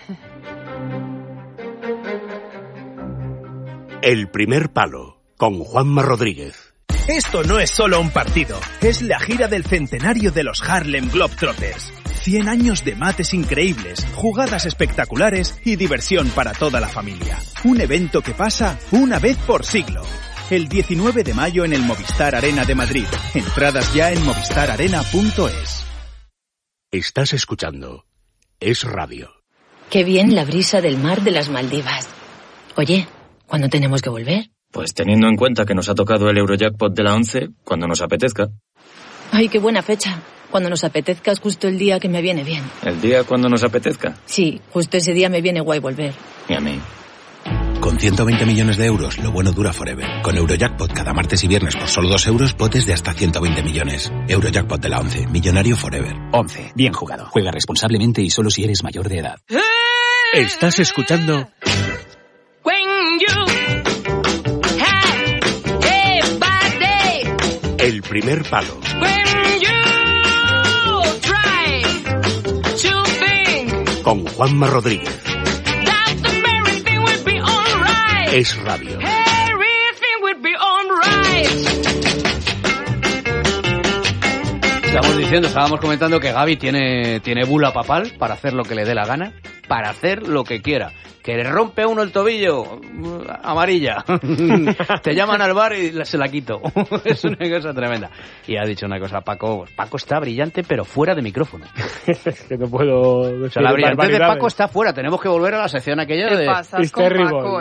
J: El primer palo, con Juanma Rodríguez.
K: Esto no es solo un partido, es la gira del centenario de los Harlem Globetrotters. 100 años de mates increíbles, jugadas espectaculares y diversión para toda la familia. Un evento que pasa una vez por siglo. El 19 de mayo en el Movistar Arena de Madrid. Entradas ya en movistararena.es.
J: Estás escuchando Es Radio.
L: Qué bien la brisa del mar de las Maldivas. Oye, ¿cuándo tenemos que volver?
M: Pues teniendo en cuenta que nos ha tocado el Eurojackpot de la 11, cuando nos apetezca.
L: Ay, qué buena fecha. Cuando nos apetezca es justo el día que me viene bien.
M: ¿El día cuando nos apetezca?
L: Sí, justo ese día me viene guay volver.
M: Y a mí.
N: Con 120 millones de euros, lo bueno dura forever. Con Eurojackpot cada martes y viernes por solo 2 euros, potes de hasta 120 millones. Eurojackpot de la 11, millonario forever.
O: 11, bien jugado. Juega responsablemente y solo si eres mayor de edad.
J: Estás escuchando... El primer palo. Con Juanma Rodríguez. Es Radio.
A: Estábamos comentando que Gavi tiene bula papal para hacer lo que le dé la gana, para hacer lo que quiera. que le rompe a uno el tobillo, amarilla. Te llaman al bar y se la quito. Es una cosa tremenda. Y ha dicho una cosa, Paco está brillante, pero fuera de micrófono.
B: Que no puedo decir.
A: O sea, la brillantez de Paco está fuera. Tenemos que volver a la sección aquella de...
C: ¿Qué pasas con Paco,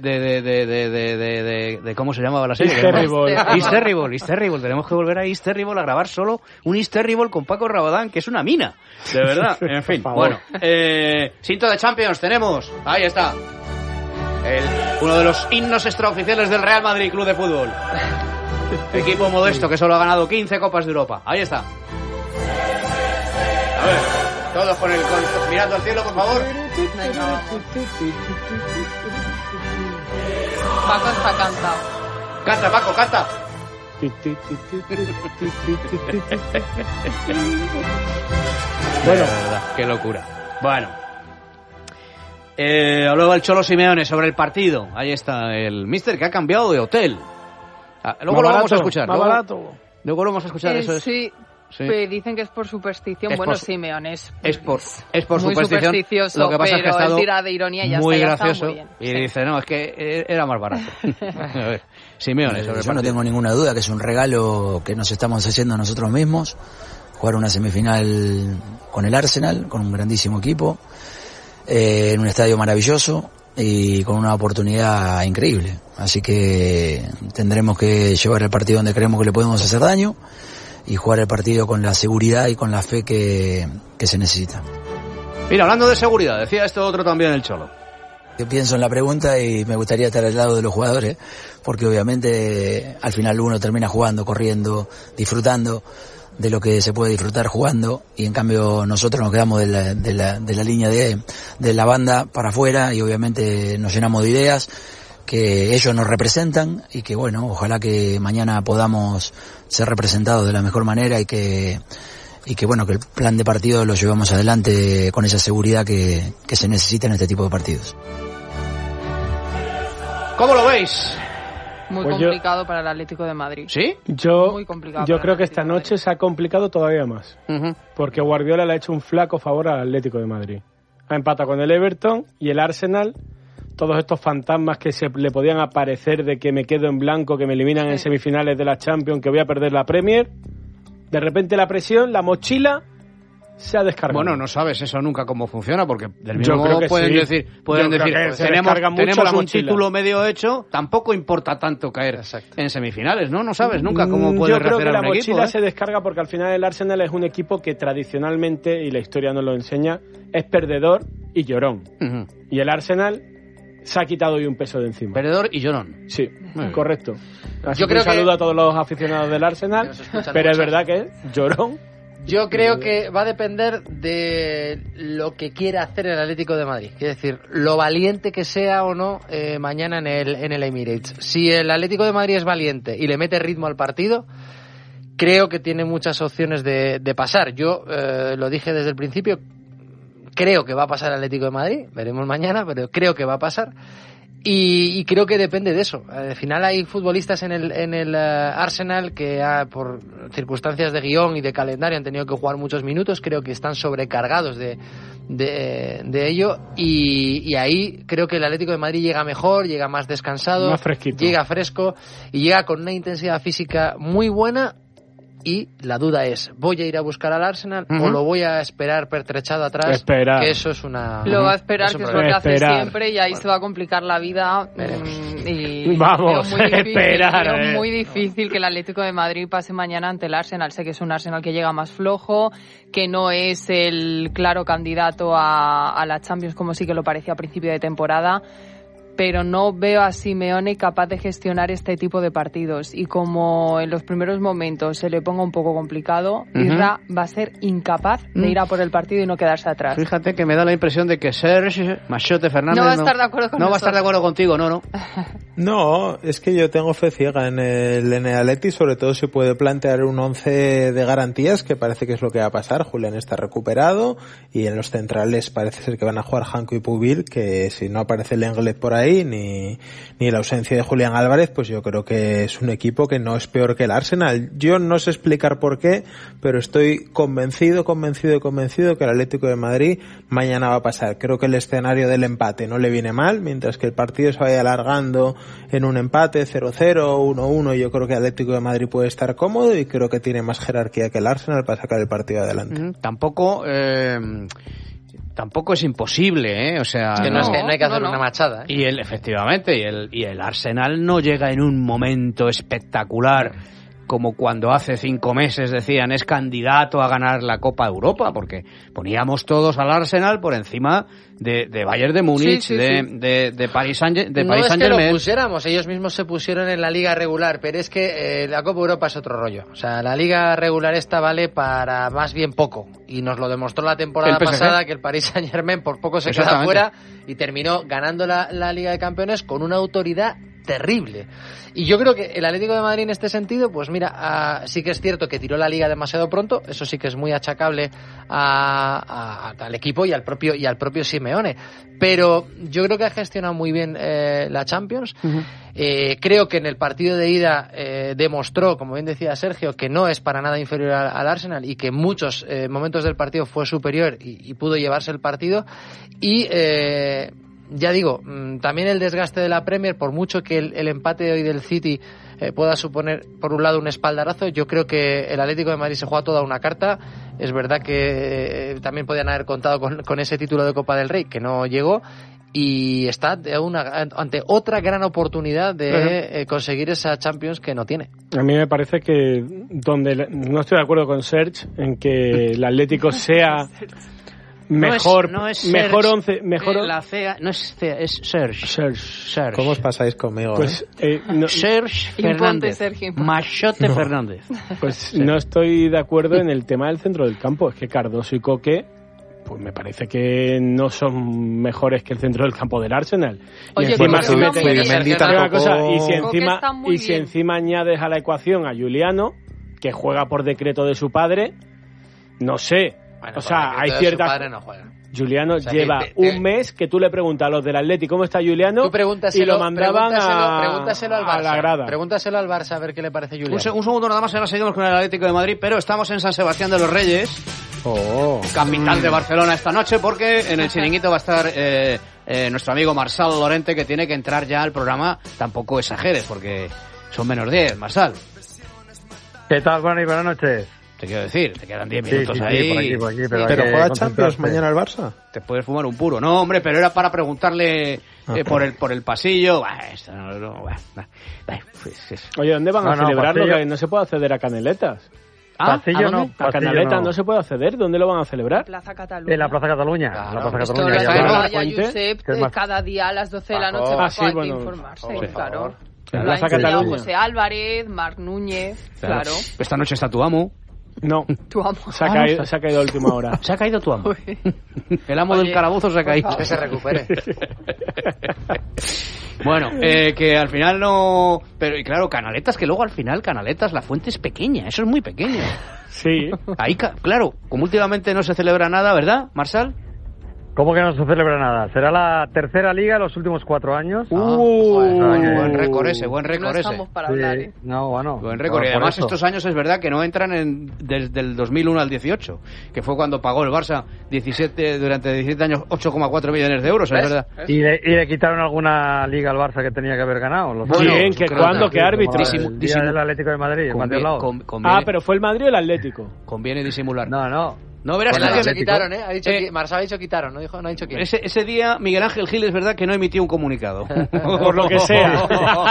A: de ¿cómo se llamaba la serie?
B: East
A: Terrible. Tenemos que volver a East Terrible a grabar solo un East Terrible con Paco Rabadán, que es una mina. De verdad. En fin, bueno. Cinto de Champions tenemos. Ahí está. Uno de los himnos extraoficiales del Real Madrid Club de Fútbol. Equipo modesto que solo ha ganado 15 Copas de Europa. Ahí está. A ver, todos mirando al cielo, por favor.
C: Paco está cantado.
A: Canta, Paco, canta. Bueno, la verdad, qué locura. Bueno. Luego el Cholo Simeone sobre el partido. Ahí está el míster que ha cambiado de hotel. Luego lo vamos a escuchar. Luego lo vamos a escuchar. Eso es.
C: Sí. Dicen que es por superstición. Simeone es por
A: muy
C: supersticioso.
A: Lo que pasa
C: pero
A: es que ha
C: tira de ironía y ya
A: muy
C: está,
A: gracioso.
C: Muy bien.
A: Y dice, no, es que era más barato. A ver, Simeone sobre el
P: Yo no tengo ninguna duda que es un regalo que nos estamos haciendo nosotros mismos. Jugar una semifinal con el Arsenal, con un grandísimo equipo, en un estadio maravilloso y con una oportunidad increíble. Así que tendremos que llevar el partido donde creemos que le podemos hacer daño y jugar el partido con la seguridad y con la fe que se necesita.
A: Mira, hablando de seguridad, decía esto otro también el Cholo.
P: Yo pienso en la pregunta y me gustaría estar al lado de los jugadores, porque obviamente al final uno termina jugando, corriendo, disfrutando de lo que se puede disfrutar jugando, y en cambio nosotros nos quedamos de la línea de la banda para afuera y obviamente nos llenamos de ideas que ellos nos representan y que bueno, ojalá que mañana podamos ser representados de la mejor manera y que bueno, que el plan de partido lo llevamos adelante con esa seguridad que se necesita en este tipo de partidos.
A: ¿Cómo lo veis?
C: Muy complicado para el Atlético de Madrid.
A: ¿Sí?
C: Muy complicado.
B: Yo creo que esta noche se ha complicado todavía más. Porque Guardiola le ha hecho un flaco favor al Atlético de Madrid. Ha empatado con el Everton y el Arsenal. Todos estos fantasmas que se le podían aparecer de que me quedo en blanco, que me eliminan en semifinales de la Champions, que voy a perder la Premier. De repente la presión, la mochila se ha descargado.
A: Bueno, no sabes eso nunca cómo funciona, porque del mismo modo pueden
B: sí.
A: decir tenemos un título medio hecho, tampoco importa tanto caer en semifinales, ¿no? No sabes nunca cómo puede reaccionar un equipo.
B: Yo creo que la mochila se descarga porque al final el Arsenal es un equipo que tradicionalmente, y la historia nos lo enseña, es perdedor y llorón. Y el Arsenal se ha quitado hoy un peso de encima.
A: Perdedor y llorón.
B: Sí, correcto. Así yo creo que un saludo a todos los aficionados del Arsenal, pero es verdad que es llorón.
D: Yo creo que va a depender de lo que quiera hacer el Atlético de Madrid. Es decir, lo valiente que sea o no mañana en el Emirates. Si el Atlético de Madrid es valiente y le mete ritmo al partido, creo que tiene muchas opciones de pasar. Yo lo dije desde el principio, creo que va a pasar el Atlético de Madrid. Veremos mañana, pero creo que va a pasar. Y creo que depende de eso. Al final hay futbolistas en el Arsenal que por circunstancias de guión y de calendario han tenido que jugar muchos minutos. Creo que están sobrecargados de ello. Y ahí creo que el Atlético de Madrid llega mejor, llega más descansado,
B: más fresquito,
D: llega fresco y llega con una intensidad física muy buena. Y la duda es, ¿voy a ir a buscar al Arsenal o lo voy a esperar pertrechado atrás?
B: Esperar.
D: Que eso es una...
C: Lo va a esperar, que es lo que hace siempre, y ahí se va a complicar la vida. Y
B: vamos, esperar.
C: Es muy difícil que el Atlético de Madrid pase mañana ante el Arsenal. Sé que es un Arsenal que llega más flojo, que no es el claro candidato a la Champions como sí que lo parecía a principio de temporada, pero no veo a Simeone capaz de gestionar este tipo de partidos, y como en los primeros momentos se le ponga un poco complicado, Isra va a ser incapaz de ir a por el partido y no quedarse atrás.
A: Fíjate que me da la impresión de que Serge Machote Fernández
C: no va a estar de acuerdo con
A: no va a estar de acuerdo contigo, no.
G: No, es que yo tengo fe ciega en el Atleti, sobre todo si puede plantear un 11 de garantías, que parece que es lo que va a pasar. Julián está recuperado y en los centrales parece ser que van a jugar Janko y Pubil, que si no aparece Lenglet por ahí ni la ausencia de Julián Álvarez, pues yo creo que es un equipo que no es peor que el Arsenal. Yo no sé explicar por qué, pero estoy convencido que el Atlético de Madrid mañana va a pasar. Creo que el escenario del empate no le viene mal, mientras que el partido se vaya alargando en un empate 0-0, 1-1, yo creo que Atlético de Madrid puede estar cómodo y creo que tiene más jerarquía que el Arsenal para sacar el partido adelante.
A: Tampoco es imposible, o sea,
D: que no hay que hacer una machada,
A: y efectivamente y el Arsenal no llega en un momento espectacular como cuando hace 5 meses decían es candidato a ganar la Copa Europa, porque poníamos todos al Arsenal por encima de Bayern de Múnich, de Paris Saint-Germain.
D: No es que lo pusiéramos, ellos mismos se pusieron en la liga regular, pero es que la Copa Europa es otro rollo. O sea, la liga regular esta vale para más bien poco, y nos lo demostró la temporada pasada, que el Paris Saint-Germain por poco se queda fuera y terminó ganando la Liga de Campeones con una autoridad terrible. Y yo creo que el Atlético de Madrid en este sentido, pues mira, sí que es cierto que tiró la Liga demasiado pronto, eso sí que es muy achacable al equipo y al propio Simeone, pero yo creo que ha gestionado muy bien la Champions. Creo que en el partido de ida demostró, como bien decía Sergio, que no es para nada inferior al Arsenal y que en muchos momentos del partido fue superior y pudo llevarse el partido. Y ya digo, también el desgaste de la Premier, por mucho que el empate de hoy del City pueda suponer, por un lado, un espaldarazo, yo creo que el Atlético de Madrid se juega toda una carta. Es verdad que también podían haber contado con ese título de Copa del Rey, que no llegó, y está ante otra gran oportunidad de conseguir esa Champions que no tiene.
B: A mí me parece que no estoy de acuerdo con Serge en que el Atlético sea... Mejor 11,
A: la CEA no es CEA, es Serge.
G: ¿Cómo os pasáis conmigo?
B: Pues
A: Serge Fernández, Machote Fernández.
B: Pues no estoy de acuerdo en el tema del centro del campo. Es que Cardoso y Coque, pues me parece que no son mejores que el centro del campo del Arsenal.
C: Oye,
B: y si encima añades a la ecuación a Juliano, que juega por decreto de su padre, no sé.
D: Bueno,
B: o sea, hay ciertas...
D: No juega.
B: Juliano lleva un mes que tú le preguntas a los del Atleti cómo está Juliano y lo mandaban
D: pregúntaselo al Barça,
B: a la grada.
D: Pregúntaselo al Barça a ver qué le parece Juliano.
A: Un segundo nada más, ahora seguimos con el Atlético de Madrid, pero estamos en San Sebastián de los Reyes, capital de Barcelona esta noche, porque en el chiringuito va a estar nuestro amigo Marsal Lorente, que tiene que entrar ya al programa. Tampoco exageres, porque son menos 10, Marsal.
Q: ¿Qué tal? Buenas noches.
A: Te quiero decir, te quedan 10 minutos ahí.
G: Por aquí, pero juega Champions mañana el Barça.
A: Te puedes fumar un puro. No, hombre, pero era para preguntarle por el pasillo.
B: Oye, ¿dónde van a celebrarlo? Que no se puede acceder a Caneletas.
Q: Pasillo no.
B: A Canaletas no se puede acceder. ¿Dónde lo van a celebrar?
C: Plaza Cataluña.
Q: En la Plaza Cataluña.
C: Claro, la Plaza Cataluña. Cada día a las 12 de la noche hay que informarse. Claro.
B: Plaza Cataluña.
C: José Álvarez, Marc Núñez, claro.
A: Esta noche está tu amo.
B: No,
C: tu amo.
B: Se ha caído a última hora.
A: Se ha caído tu amo. El amo del calabozo se ha caído.
D: Que se recupere.
A: Bueno, que al final no... Pero claro, Canaletas, que luego al final Canaletas, la fuente es pequeña, eso es muy pequeño.
B: Sí.
A: Ahí, claro, como últimamente no se celebra nada, ¿verdad, Marsal?
Q: ¿Cómo que no se celebra nada? Será la tercera liga en los últimos 4 años.
A: Buen récord ese.
C: No estamos para hablar, ¿eh?
Q: No, bueno.
A: Buen récord. Y además estos años es verdad que no entran desde el 2001 al 18, que fue cuando pagó el Barça durante 17 años 8,4 millones de euros, es verdad.
Q: ¿Y le quitaron alguna liga al Barça que tenía que haber ganado?
B: ¿Quién? ¿Cuándo? ¿Qué árbitro?
Q: El día del Atlético de Madrid.
B: Pero fue el Madrid o el Atlético.
A: Conviene disimular.
D: No, verás que se quitaron, ¿eh? Marsal ha dicho quitaron, no ha dicho quién.
A: Ese día Miguel Ángel Gil es verdad que no emitió un comunicado.
B: Por lo que sea.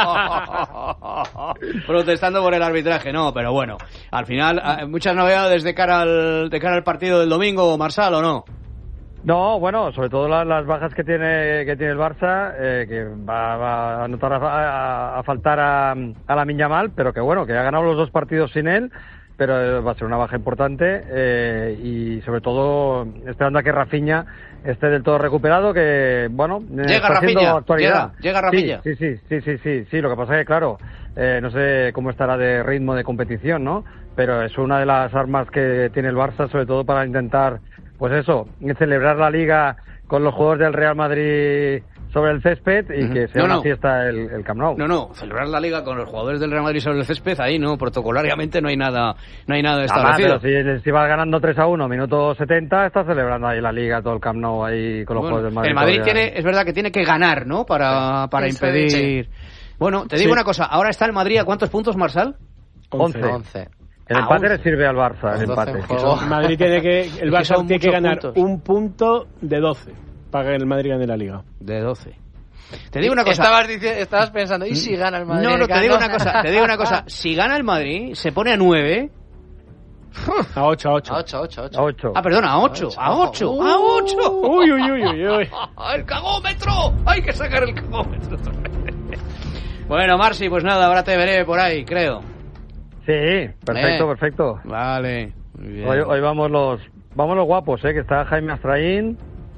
A: Protestando por el arbitraje, no, pero bueno. Al final, muchas novedades de cara al partido del domingo, Marsal, ¿o no?
Q: No, bueno, sobre todo las bajas que tiene el Barça, que va a notar a faltar a Lamine Yamal, pero que bueno, que ha ganado los 2 partidos sin él. pero va a ser una baja importante y sobre todo esperando a que Rafinha esté del todo recuperado, que bueno,
A: llega Rafinha, llega Rafinha.
Q: Sí, lo que pasa es que claro, no sé cómo estará de ritmo de competición, ¿no? Pero es una de las armas que tiene el Barça, sobre todo para intentar, pues eso, celebrar la Liga con los jugadores del Real Madrid sobre el césped y que sea una fiesta el Camp Nou.
A: No, celebrar la Liga con los jugadores del Real Madrid sobre el césped, ahí no, protocolariamente no hay nada establecido.
Q: Pero si vas ganando 3-1, minuto 70, estás celebrando ahí la Liga, todo el Camp Nou ahí con los jugadores del Madrid.
A: El Madrid es verdad que tiene que ganar, ¿no? Para impedir... Sí. Bueno, te digo una cosa, ahora está el Madrid, ¿a cuántos puntos, Marsal?
Q: 11. El empate le sirve al Barça, el empate.
B: El Madrid el Barça tiene que ganar un punto de 12 para que el Madrid gane la Liga.
A: De 12. Te digo una cosa.
D: Estabas pensando, ¿y si gana el Madrid?
A: No, te digo una cosa. Si gana el Madrid, se pone a 9.
B: A 8.
A: Ah, perdona, a 8. A 8.
B: Uy.
A: ¡El cagómetro! Hay que sacar el cagómetro. Bueno, Marci, pues nada, ahora te veré por ahí, creo.
Q: Sí, perfecto.
A: Vale, muy bien.
Q: Hoy vamos los guapos, que está Jaime Astraín,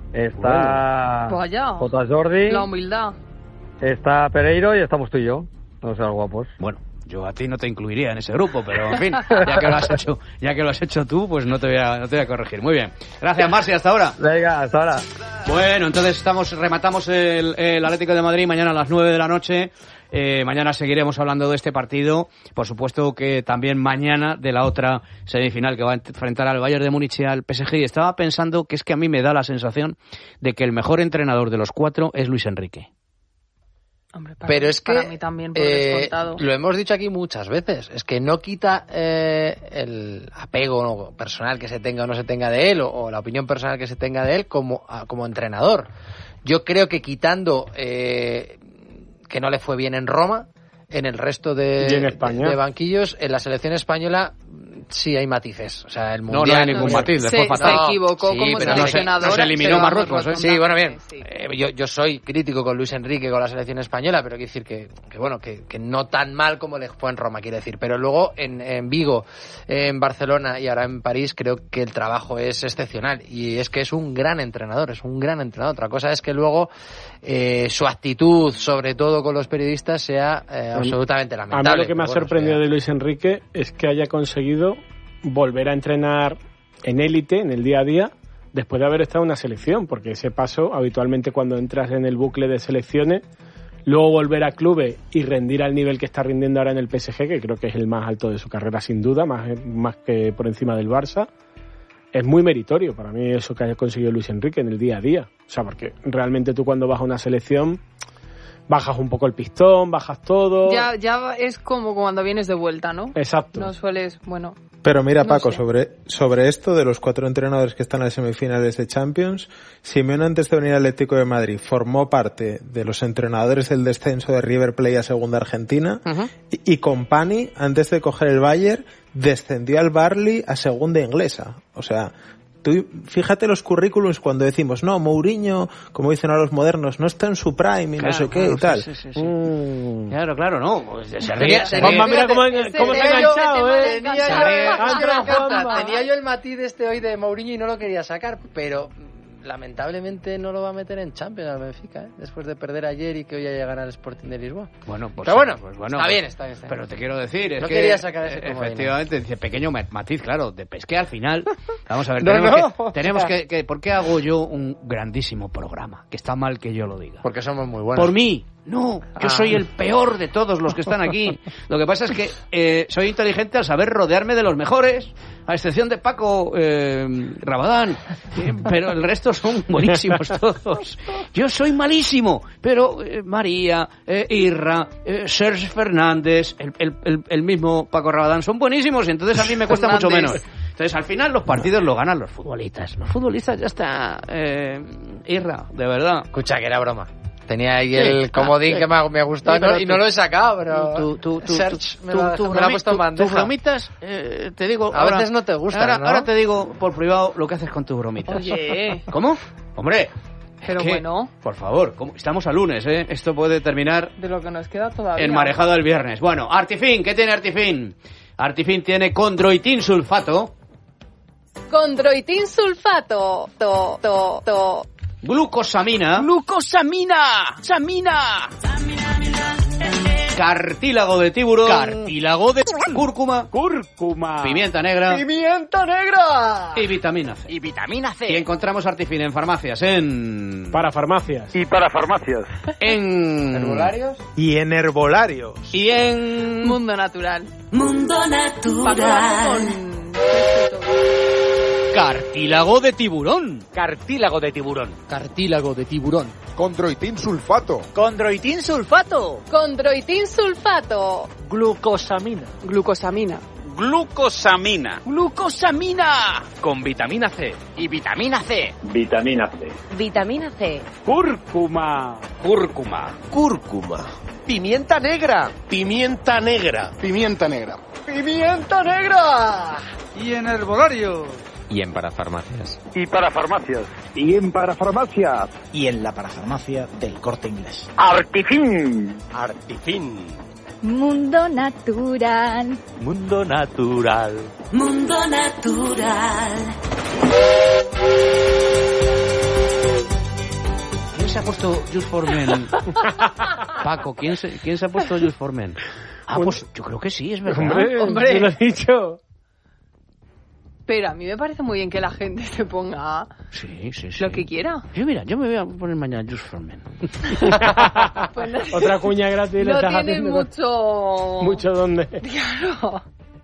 Q: está Jota Jordi,
C: la humildad,
Q: está Pereiro y estamos tú y yo, los guapos.
A: Bueno, yo a ti no te incluiría en ese grupo, pero en fin, ya que lo has hecho tú, pues no te voy a corregir. Muy bien. Gracias, Marci, hasta ahora.
Q: Venga, hasta ahora.
A: Bueno, entonces rematamos el Atlético de Madrid mañana a las 9 de la noche. Mañana seguiremos hablando de este partido. Por supuesto que también mañana de la otra semifinal que va a enfrentar al Bayern de Múnich y al PSG. Y estaba pensando que es que a mí me da la sensación de que el mejor entrenador de los 4 es Luis Enrique.
C: Hombre,
D: pero es que
C: para mí también, por descontado.
D: Lo hemos dicho aquí muchas veces, es que no quita el apego personal que se tenga o no se tenga de él, o la opinión personal que se tenga de él como entrenador. Yo creo que quitando que no le fue bien en Roma, en el resto de banquillos, en la selección española sí hay matices. O sea, el Mundial...
A: No hay ningún matiz, le fue fatal.
C: Se equivocó como seleccionador.
A: Se eliminó Marruecos, ¿eh?
D: Sí, bueno, bien. Sí. Yo soy crítico con Luis Enrique, con la selección española, pero quiero decir que no tan mal como le fue en Roma, quiero decir. Pero luego en Vigo, en Barcelona y ahora en París, creo que el trabajo es excepcional. Y es que es un gran entrenador, Otra cosa es que luego su actitud, sobre todo con los periodistas, sea absolutamente lamentable.
B: A mí lo que me ha sorprendido de Luis Enrique es que haya conseguido volver a entrenar en élite, en el día a día, después de haber estado en una selección, porque ese paso, habitualmente cuando entras en el bucle de selecciones, luego volver a clubes y rendir al nivel que está rindiendo ahora en el PSG, que creo que es el más alto de su carrera sin duda, más que por encima del Barça, es muy meritorio para mí eso que haya conseguido Luis Enrique en el día a día. O sea, porque realmente tú cuando vas a una selección bajas un poco el pistón, bajas todo.
C: Ya es como cuando vienes de vuelta, ¿no?
B: Exacto.
C: No sueles,
G: Pero mira, Paco, sobre esto de los 4 entrenadores que están en las semifinales de Champions, Simeone antes de venir al Atlético de Madrid formó parte de los entrenadores del descenso de River Plate a Segunda Argentina, y Company, antes de coger el Bayern, descendió al Burnley a Segunda Inglesa. O sea, tú fíjate los currículums cuando decimos, no, Mourinho, como dicen ahora los modernos, no está en su prime y no sé qué y tal.
A: Sí. Claro, no.
B: Juanma, mira cómo se ha enganchado,
D: Tenía yo el matiz hoy de Mourinho y no lo quería sacar, pero lamentablemente no lo va a meter en Champions al Benfica, después de perder ayer y que hoy haya ganado el Sporting de Lisboa.
A: Bueno,
D: está bien.
A: Pero te quiero decir, es
D: no
A: que
D: quería sacar ese
A: efectivamente, dice pequeño matiz, claro, es que al final, vamos a ver, tenemos que ¿por qué hago yo un grandísimo programa? Que está mal que yo lo diga.
D: Porque somos muy buenos.
A: Por mí. No, yo soy el peor de todos los que están aquí. Lo que pasa es que soy inteligente al saber rodearme de los mejores, a excepción de Paco Rabadán, pero el resto son buenísimos todos. Yo soy malísimo, pero María, Irra, Serge Fernández, el mismo Paco Rabadán son buenísimos y entonces a mí me cuesta mucho menos. Entonces al final los partidos lo ganan los futbolistas. Los futbolistas ya está, Irra, de verdad.
D: Escucha, que era broma. Tenía ahí el comodín que me ha gustado y no lo he sacado, pero Serge me lo ha puesto en bandeja.
A: Tus bromitas, te digo...
D: A veces no te gustan, ¿no?
A: Ahora te digo por privado lo que haces con tus bromitas.
C: Oye.
A: ¿Cómo? Hombre.
C: Pero bueno.
A: Por favor, estamos a lunes, ¿eh? Esto puede terminar...
C: De lo que nos queda todavía.
A: Enmarejado el viernes. Bueno, Artifin, ¿qué tiene Artifin? Artifin tiene condroitin sulfato.
C: Condroitin sulfato.
A: Glucosamina.
R: ¡Samina!
A: Cartílago de tiburón.
R: Cartílago de
A: cúrcuma. Pimienta negra. Y vitamina C. Y encontramos Artifin en farmacias, en...
B: Parafarmacias.
Q: Y para farmacias.
A: En...
D: ¿Herbolarios?
G: Y en herbolarios.
A: Y en...
C: Mundo Natural.
A: Cartílago de tiburón.
R: Cartílago de tiburón.
S: Condroitin sulfato.
C: Glucosamina.
R: Con vitamina C.
L: Y vitamina C.
R: Cúrcuma.
S: Pimienta negra.
H: Y en herbolarios.
O: Y en parafarmacias.
Q: Y para farmacias.
R: Y en la parafarmacia del Corte Inglés.
Q: Artifin.
T: Mundo Natural.
A: ¿Quién se ha puesto Just for Men? Paco, ¿quién se ha puesto Just for Men? Pues yo creo que sí, es verdad.
B: Hombre, ¿te lo he dicho?
C: Pero a mí me parece muy bien que la gente se ponga lo que quiera.
A: Yo me voy a poner mañana Just for Men.
C: Pues no,
B: otra cuña gratis.
C: No
B: le estás
C: tiene
B: haciendo mucho dónde.
C: Claro.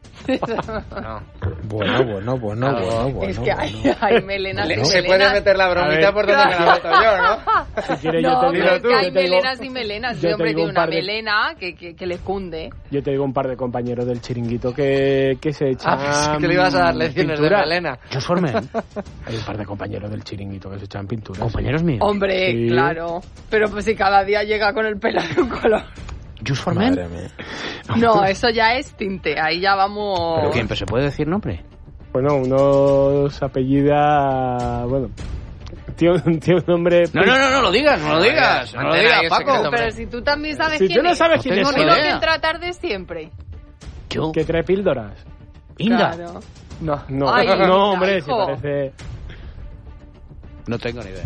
G: Bueno.
C: Es que hay melenas y
D: Se
C: melenas.
D: puede meter la bromita por donde me la meto yo, ¿no?
B: Si quieres,
C: No,
B: yo te
C: pero
B: digo,
C: es que hay
B: yo te digo-
C: melenas y melenas.
B: yo
C: Este
B: te
C: hombre
B: digo
C: tiene
B: un
C: una
B: par de-
C: melena que le cunde.
B: Yo te digo un par de compañeros del chiringuito que se echan
D: Pensé que le ibas a dar lecciones
B: pintura.
D: de melena.
A: Just for Men.
B: Hay un par de compañeros del chiringuito que se echan pintura.
A: Compañeros míos.
C: Hombre,
B: Sí.
C: claro. Pero pues si cada día llega con el pelo de un color.
A: Just for Men.
G: Madre mía.
C: No, eso ya es tinte. Ahí ya vamos...
A: ¿Pero quién? ¿Pero se puede decir nombre?
B: Bueno, uno se apellida... Bueno, tiene un nombre...
A: No lo digas, no lo digas, Paco.
C: Pero si tú también sabes
B: Si
C: quién
B: tú no
C: es.
B: sabes quién es,
C: No tengo
B: no.
C: que tratar de siempre.
A: Yo.
B: Que trae píldoras.
A: Inda.
C: Claro.
B: No,
C: Ay,
B: no, hombre, si
C: hijo.
B: parece...
A: No tengo ni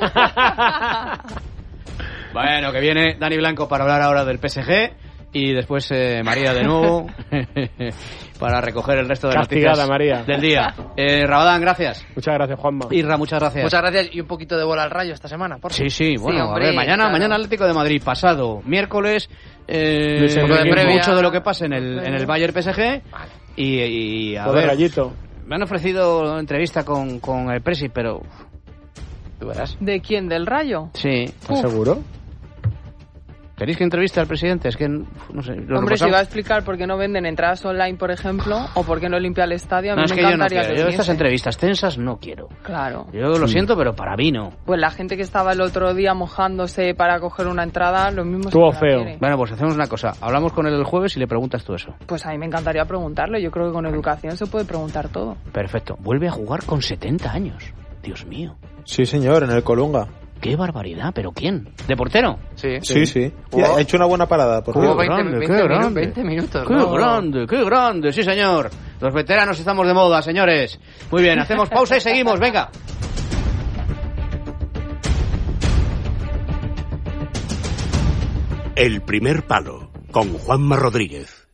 A: idea. Bueno, que viene Dani Blanco para hablar ahora del PSG y después María de nuevo para recoger el resto de
B: Castigada,
A: noticias
B: María.
A: del día. Rabadán, gracias.
B: Muchas gracias, Juanma.
A: Irra, muchas gracias.
D: Muchas gracias y un poquito de bola al Rayo esta semana, por favor.
A: Sí, bueno,
C: hombre,
A: a ver, mañana Atlético de Madrid, pasado miércoles,
B: Luis Enrique.
A: mucho de lo que pase en el Bayern PSG y a
B: Todo
A: ver,
B: rayito.
A: me han ofrecido entrevista con el Presi, pero tú verás.
C: ¿De quién? ¿Del Rayo?
A: Sí.
B: ¿Estás seguro?
A: ¿Queréis que entreviste al presidente? Es que, no sé.
C: Hombre, si va a explicar por qué no venden entradas online, por ejemplo, o por qué no limpia el estadio, a mí
A: No, es
C: me
A: que yo no
C: encantaría
A: quiero.
C: que
A: Yo
C: viniese.
A: estas entrevistas tensas no quiero.
C: Claro.
A: Yo lo siento, pero para mí no.
C: Pues la gente que estaba el otro día mojándose para coger una entrada, lo mismo
B: Estuvo
C: se la
B: feo.
C: quiere.
A: Bueno, pues hacemos una cosa. Hablamos con él el jueves y le preguntas tú eso.
C: Pues a mí me encantaría preguntarle. Yo creo que con educación se puede preguntar todo.
A: Perfecto. Vuelve a jugar con 70 años. Dios mío.
G: Sí, señor, en el Colunga.
A: ¡Qué barbaridad! ¿Pero quién? ¿De portero?
D: Sí.
G: Sí. Y ha hecho una buena parada, por
D: Jugó
G: cierto.
D: 20 minutos.
A: ¡Qué
D: ¿no?
A: grande! ¡Qué grande! Sí, señor. Los veteranos estamos de moda, señores. Muy bien, hacemos pausa y seguimos. Venga.
J: El primer palo, con Juanma Rodríguez.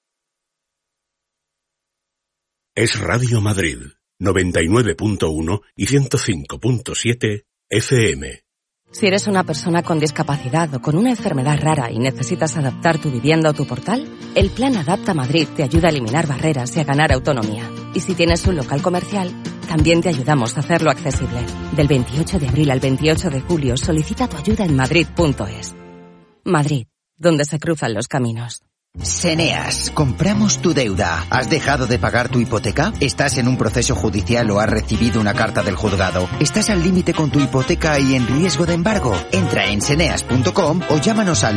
J: Es Radio Madrid, 99.1 y 105.7 FM.
U: Si eres una persona con discapacidad o con una enfermedad rara y necesitas adaptar tu vivienda o tu portal, el Plan Adapta Madrid te ayuda a eliminar barreras y a ganar autonomía. Y si tienes un local comercial, también te ayudamos a hacerlo accesible. Del 28 de abril al 28 de julio, solicita tu ayuda en madrid.es. Madrid, donde se cruzan los caminos.
V: Seneas, compramos tu deuda. ¿Has dejado de pagar tu hipoteca? ¿Estás en un proceso judicial o has recibido una carta del juzgado? ¿Estás al límite con tu hipoteca y en riesgo de embargo? Entra en seneas.com o llámanos al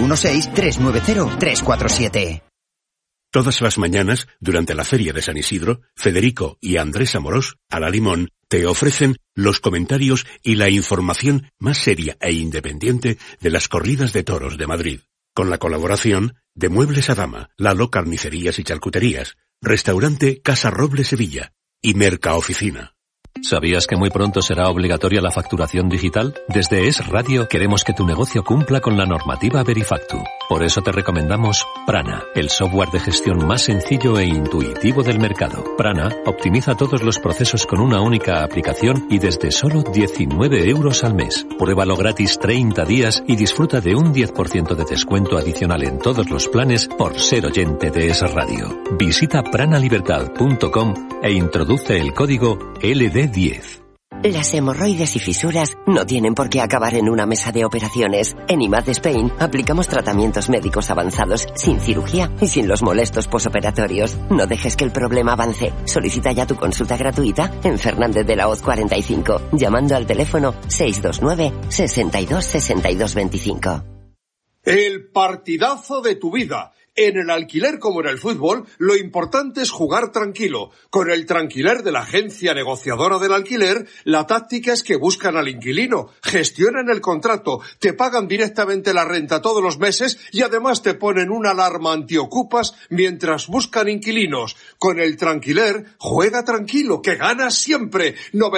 V: 916-390-347.
J: Todas las mañanas, durante la Feria de San Isidro, Federico y Andrés Amorós, a la Limón, te ofrecen los comentarios y la información más seria e independiente de las corridas de toros de Madrid, con la colaboración de Muebles a Dama, Lalo Carnicerías y Charcuterías, Restaurante Casa Roble Sevilla y Mercaoficina.
E: ¿Sabías que muy pronto será obligatoria la facturación digital? Desde Es Radio queremos que tu negocio cumpla con la normativa Verifactu. Por eso te recomendamos Prana, el software de gestión más sencillo e intuitivo del mercado. Prana optimiza todos los procesos con una única aplicación y desde solo 19 euros al mes. Pruébalo gratis 30 días y disfruta de un 10% de descuento adicional en todos los planes por ser oyente de Es Radio. Visita pranalibertad.com e introduce el código LD10.
F: Las hemorroides y fisuras no tienen por qué acabar en una mesa de operaciones. En IMAD Spain aplicamos tratamientos médicos avanzados sin cirugía y sin los molestos posoperatorios. No dejes que el problema avance. Solicita ya tu consulta gratuita en Fernández de la Hoz 45, llamando al teléfono 629 62 62 25.
W: El partidazo de tu vida. En el alquiler como en el fútbol, lo importante es jugar tranquilo. Con el Tranquiler de la agencia negociadora del alquiler, la táctica es que buscan al inquilino, gestionan el contrato, te pagan directamente la renta todos los meses y además te ponen una alarma antiocupas mientras buscan inquilinos. Con el Tranquiler, juega tranquilo, que ganas siempre.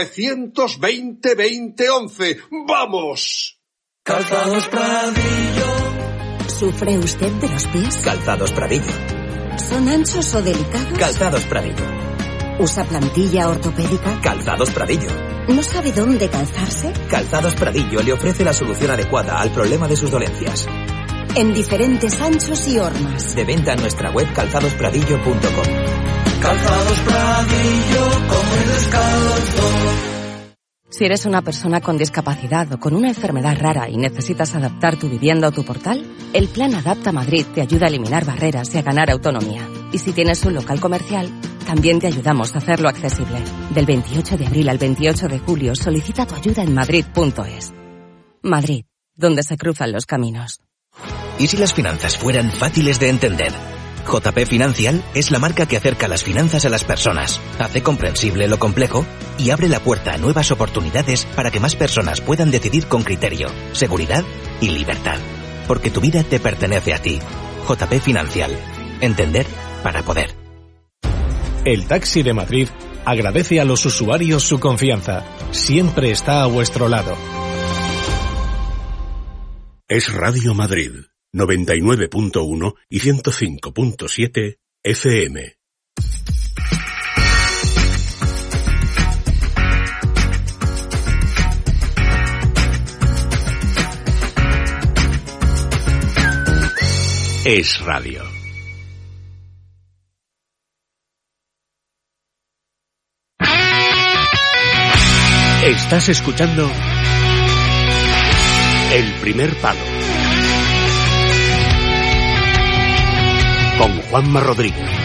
W: 920-2011. ¡Vamos!
X: Calzados Pradillo.
U: ¿Sufre usted de los pies?
X: Calzados Pradillo.
U: ¿Son anchos o delicados?
X: Calzados Pradillo.
U: ¿Usa plantilla ortopédica?
X: Calzados Pradillo.
U: ¿No sabe dónde calzarse?
X: Calzados Pradillo le ofrece la solución adecuada al problema de sus dolencias.
U: En diferentes anchos y hormas.
X: De venta en nuestra web calzadospradillo.com.
U: Calzados Pradillo, como el descalzo. Si eres una persona con discapacidad o con una enfermedad rara y necesitas adaptar tu vivienda o tu portal, el Plan Adapta Madrid te ayuda a eliminar barreras y a ganar autonomía. Y si tienes un local comercial, también te ayudamos a hacerlo accesible. Del 28 de abril al 28 de julio, solicita tu ayuda en madrid.es. Madrid, donde se cruzan los caminos.
Y: ¿Y si las finanzas fueran fáciles de entender? JP Financial es la marca que acerca las finanzas a las personas, hace comprensible lo complejo y abre la puerta a nuevas oportunidades para que más personas puedan decidir con criterio, seguridad y libertad. Porque tu vida te pertenece a ti. JP Financial. Entender para poder.
Z: El Taxi de Madrid agradece a los usuarios su confianza. Siempre está a vuestro lado.
J: Es Radio Madrid. 99.1 y 105.7 FM. Es Radio. Estás escuchando El Primer Palo con Juanma Rodríguez.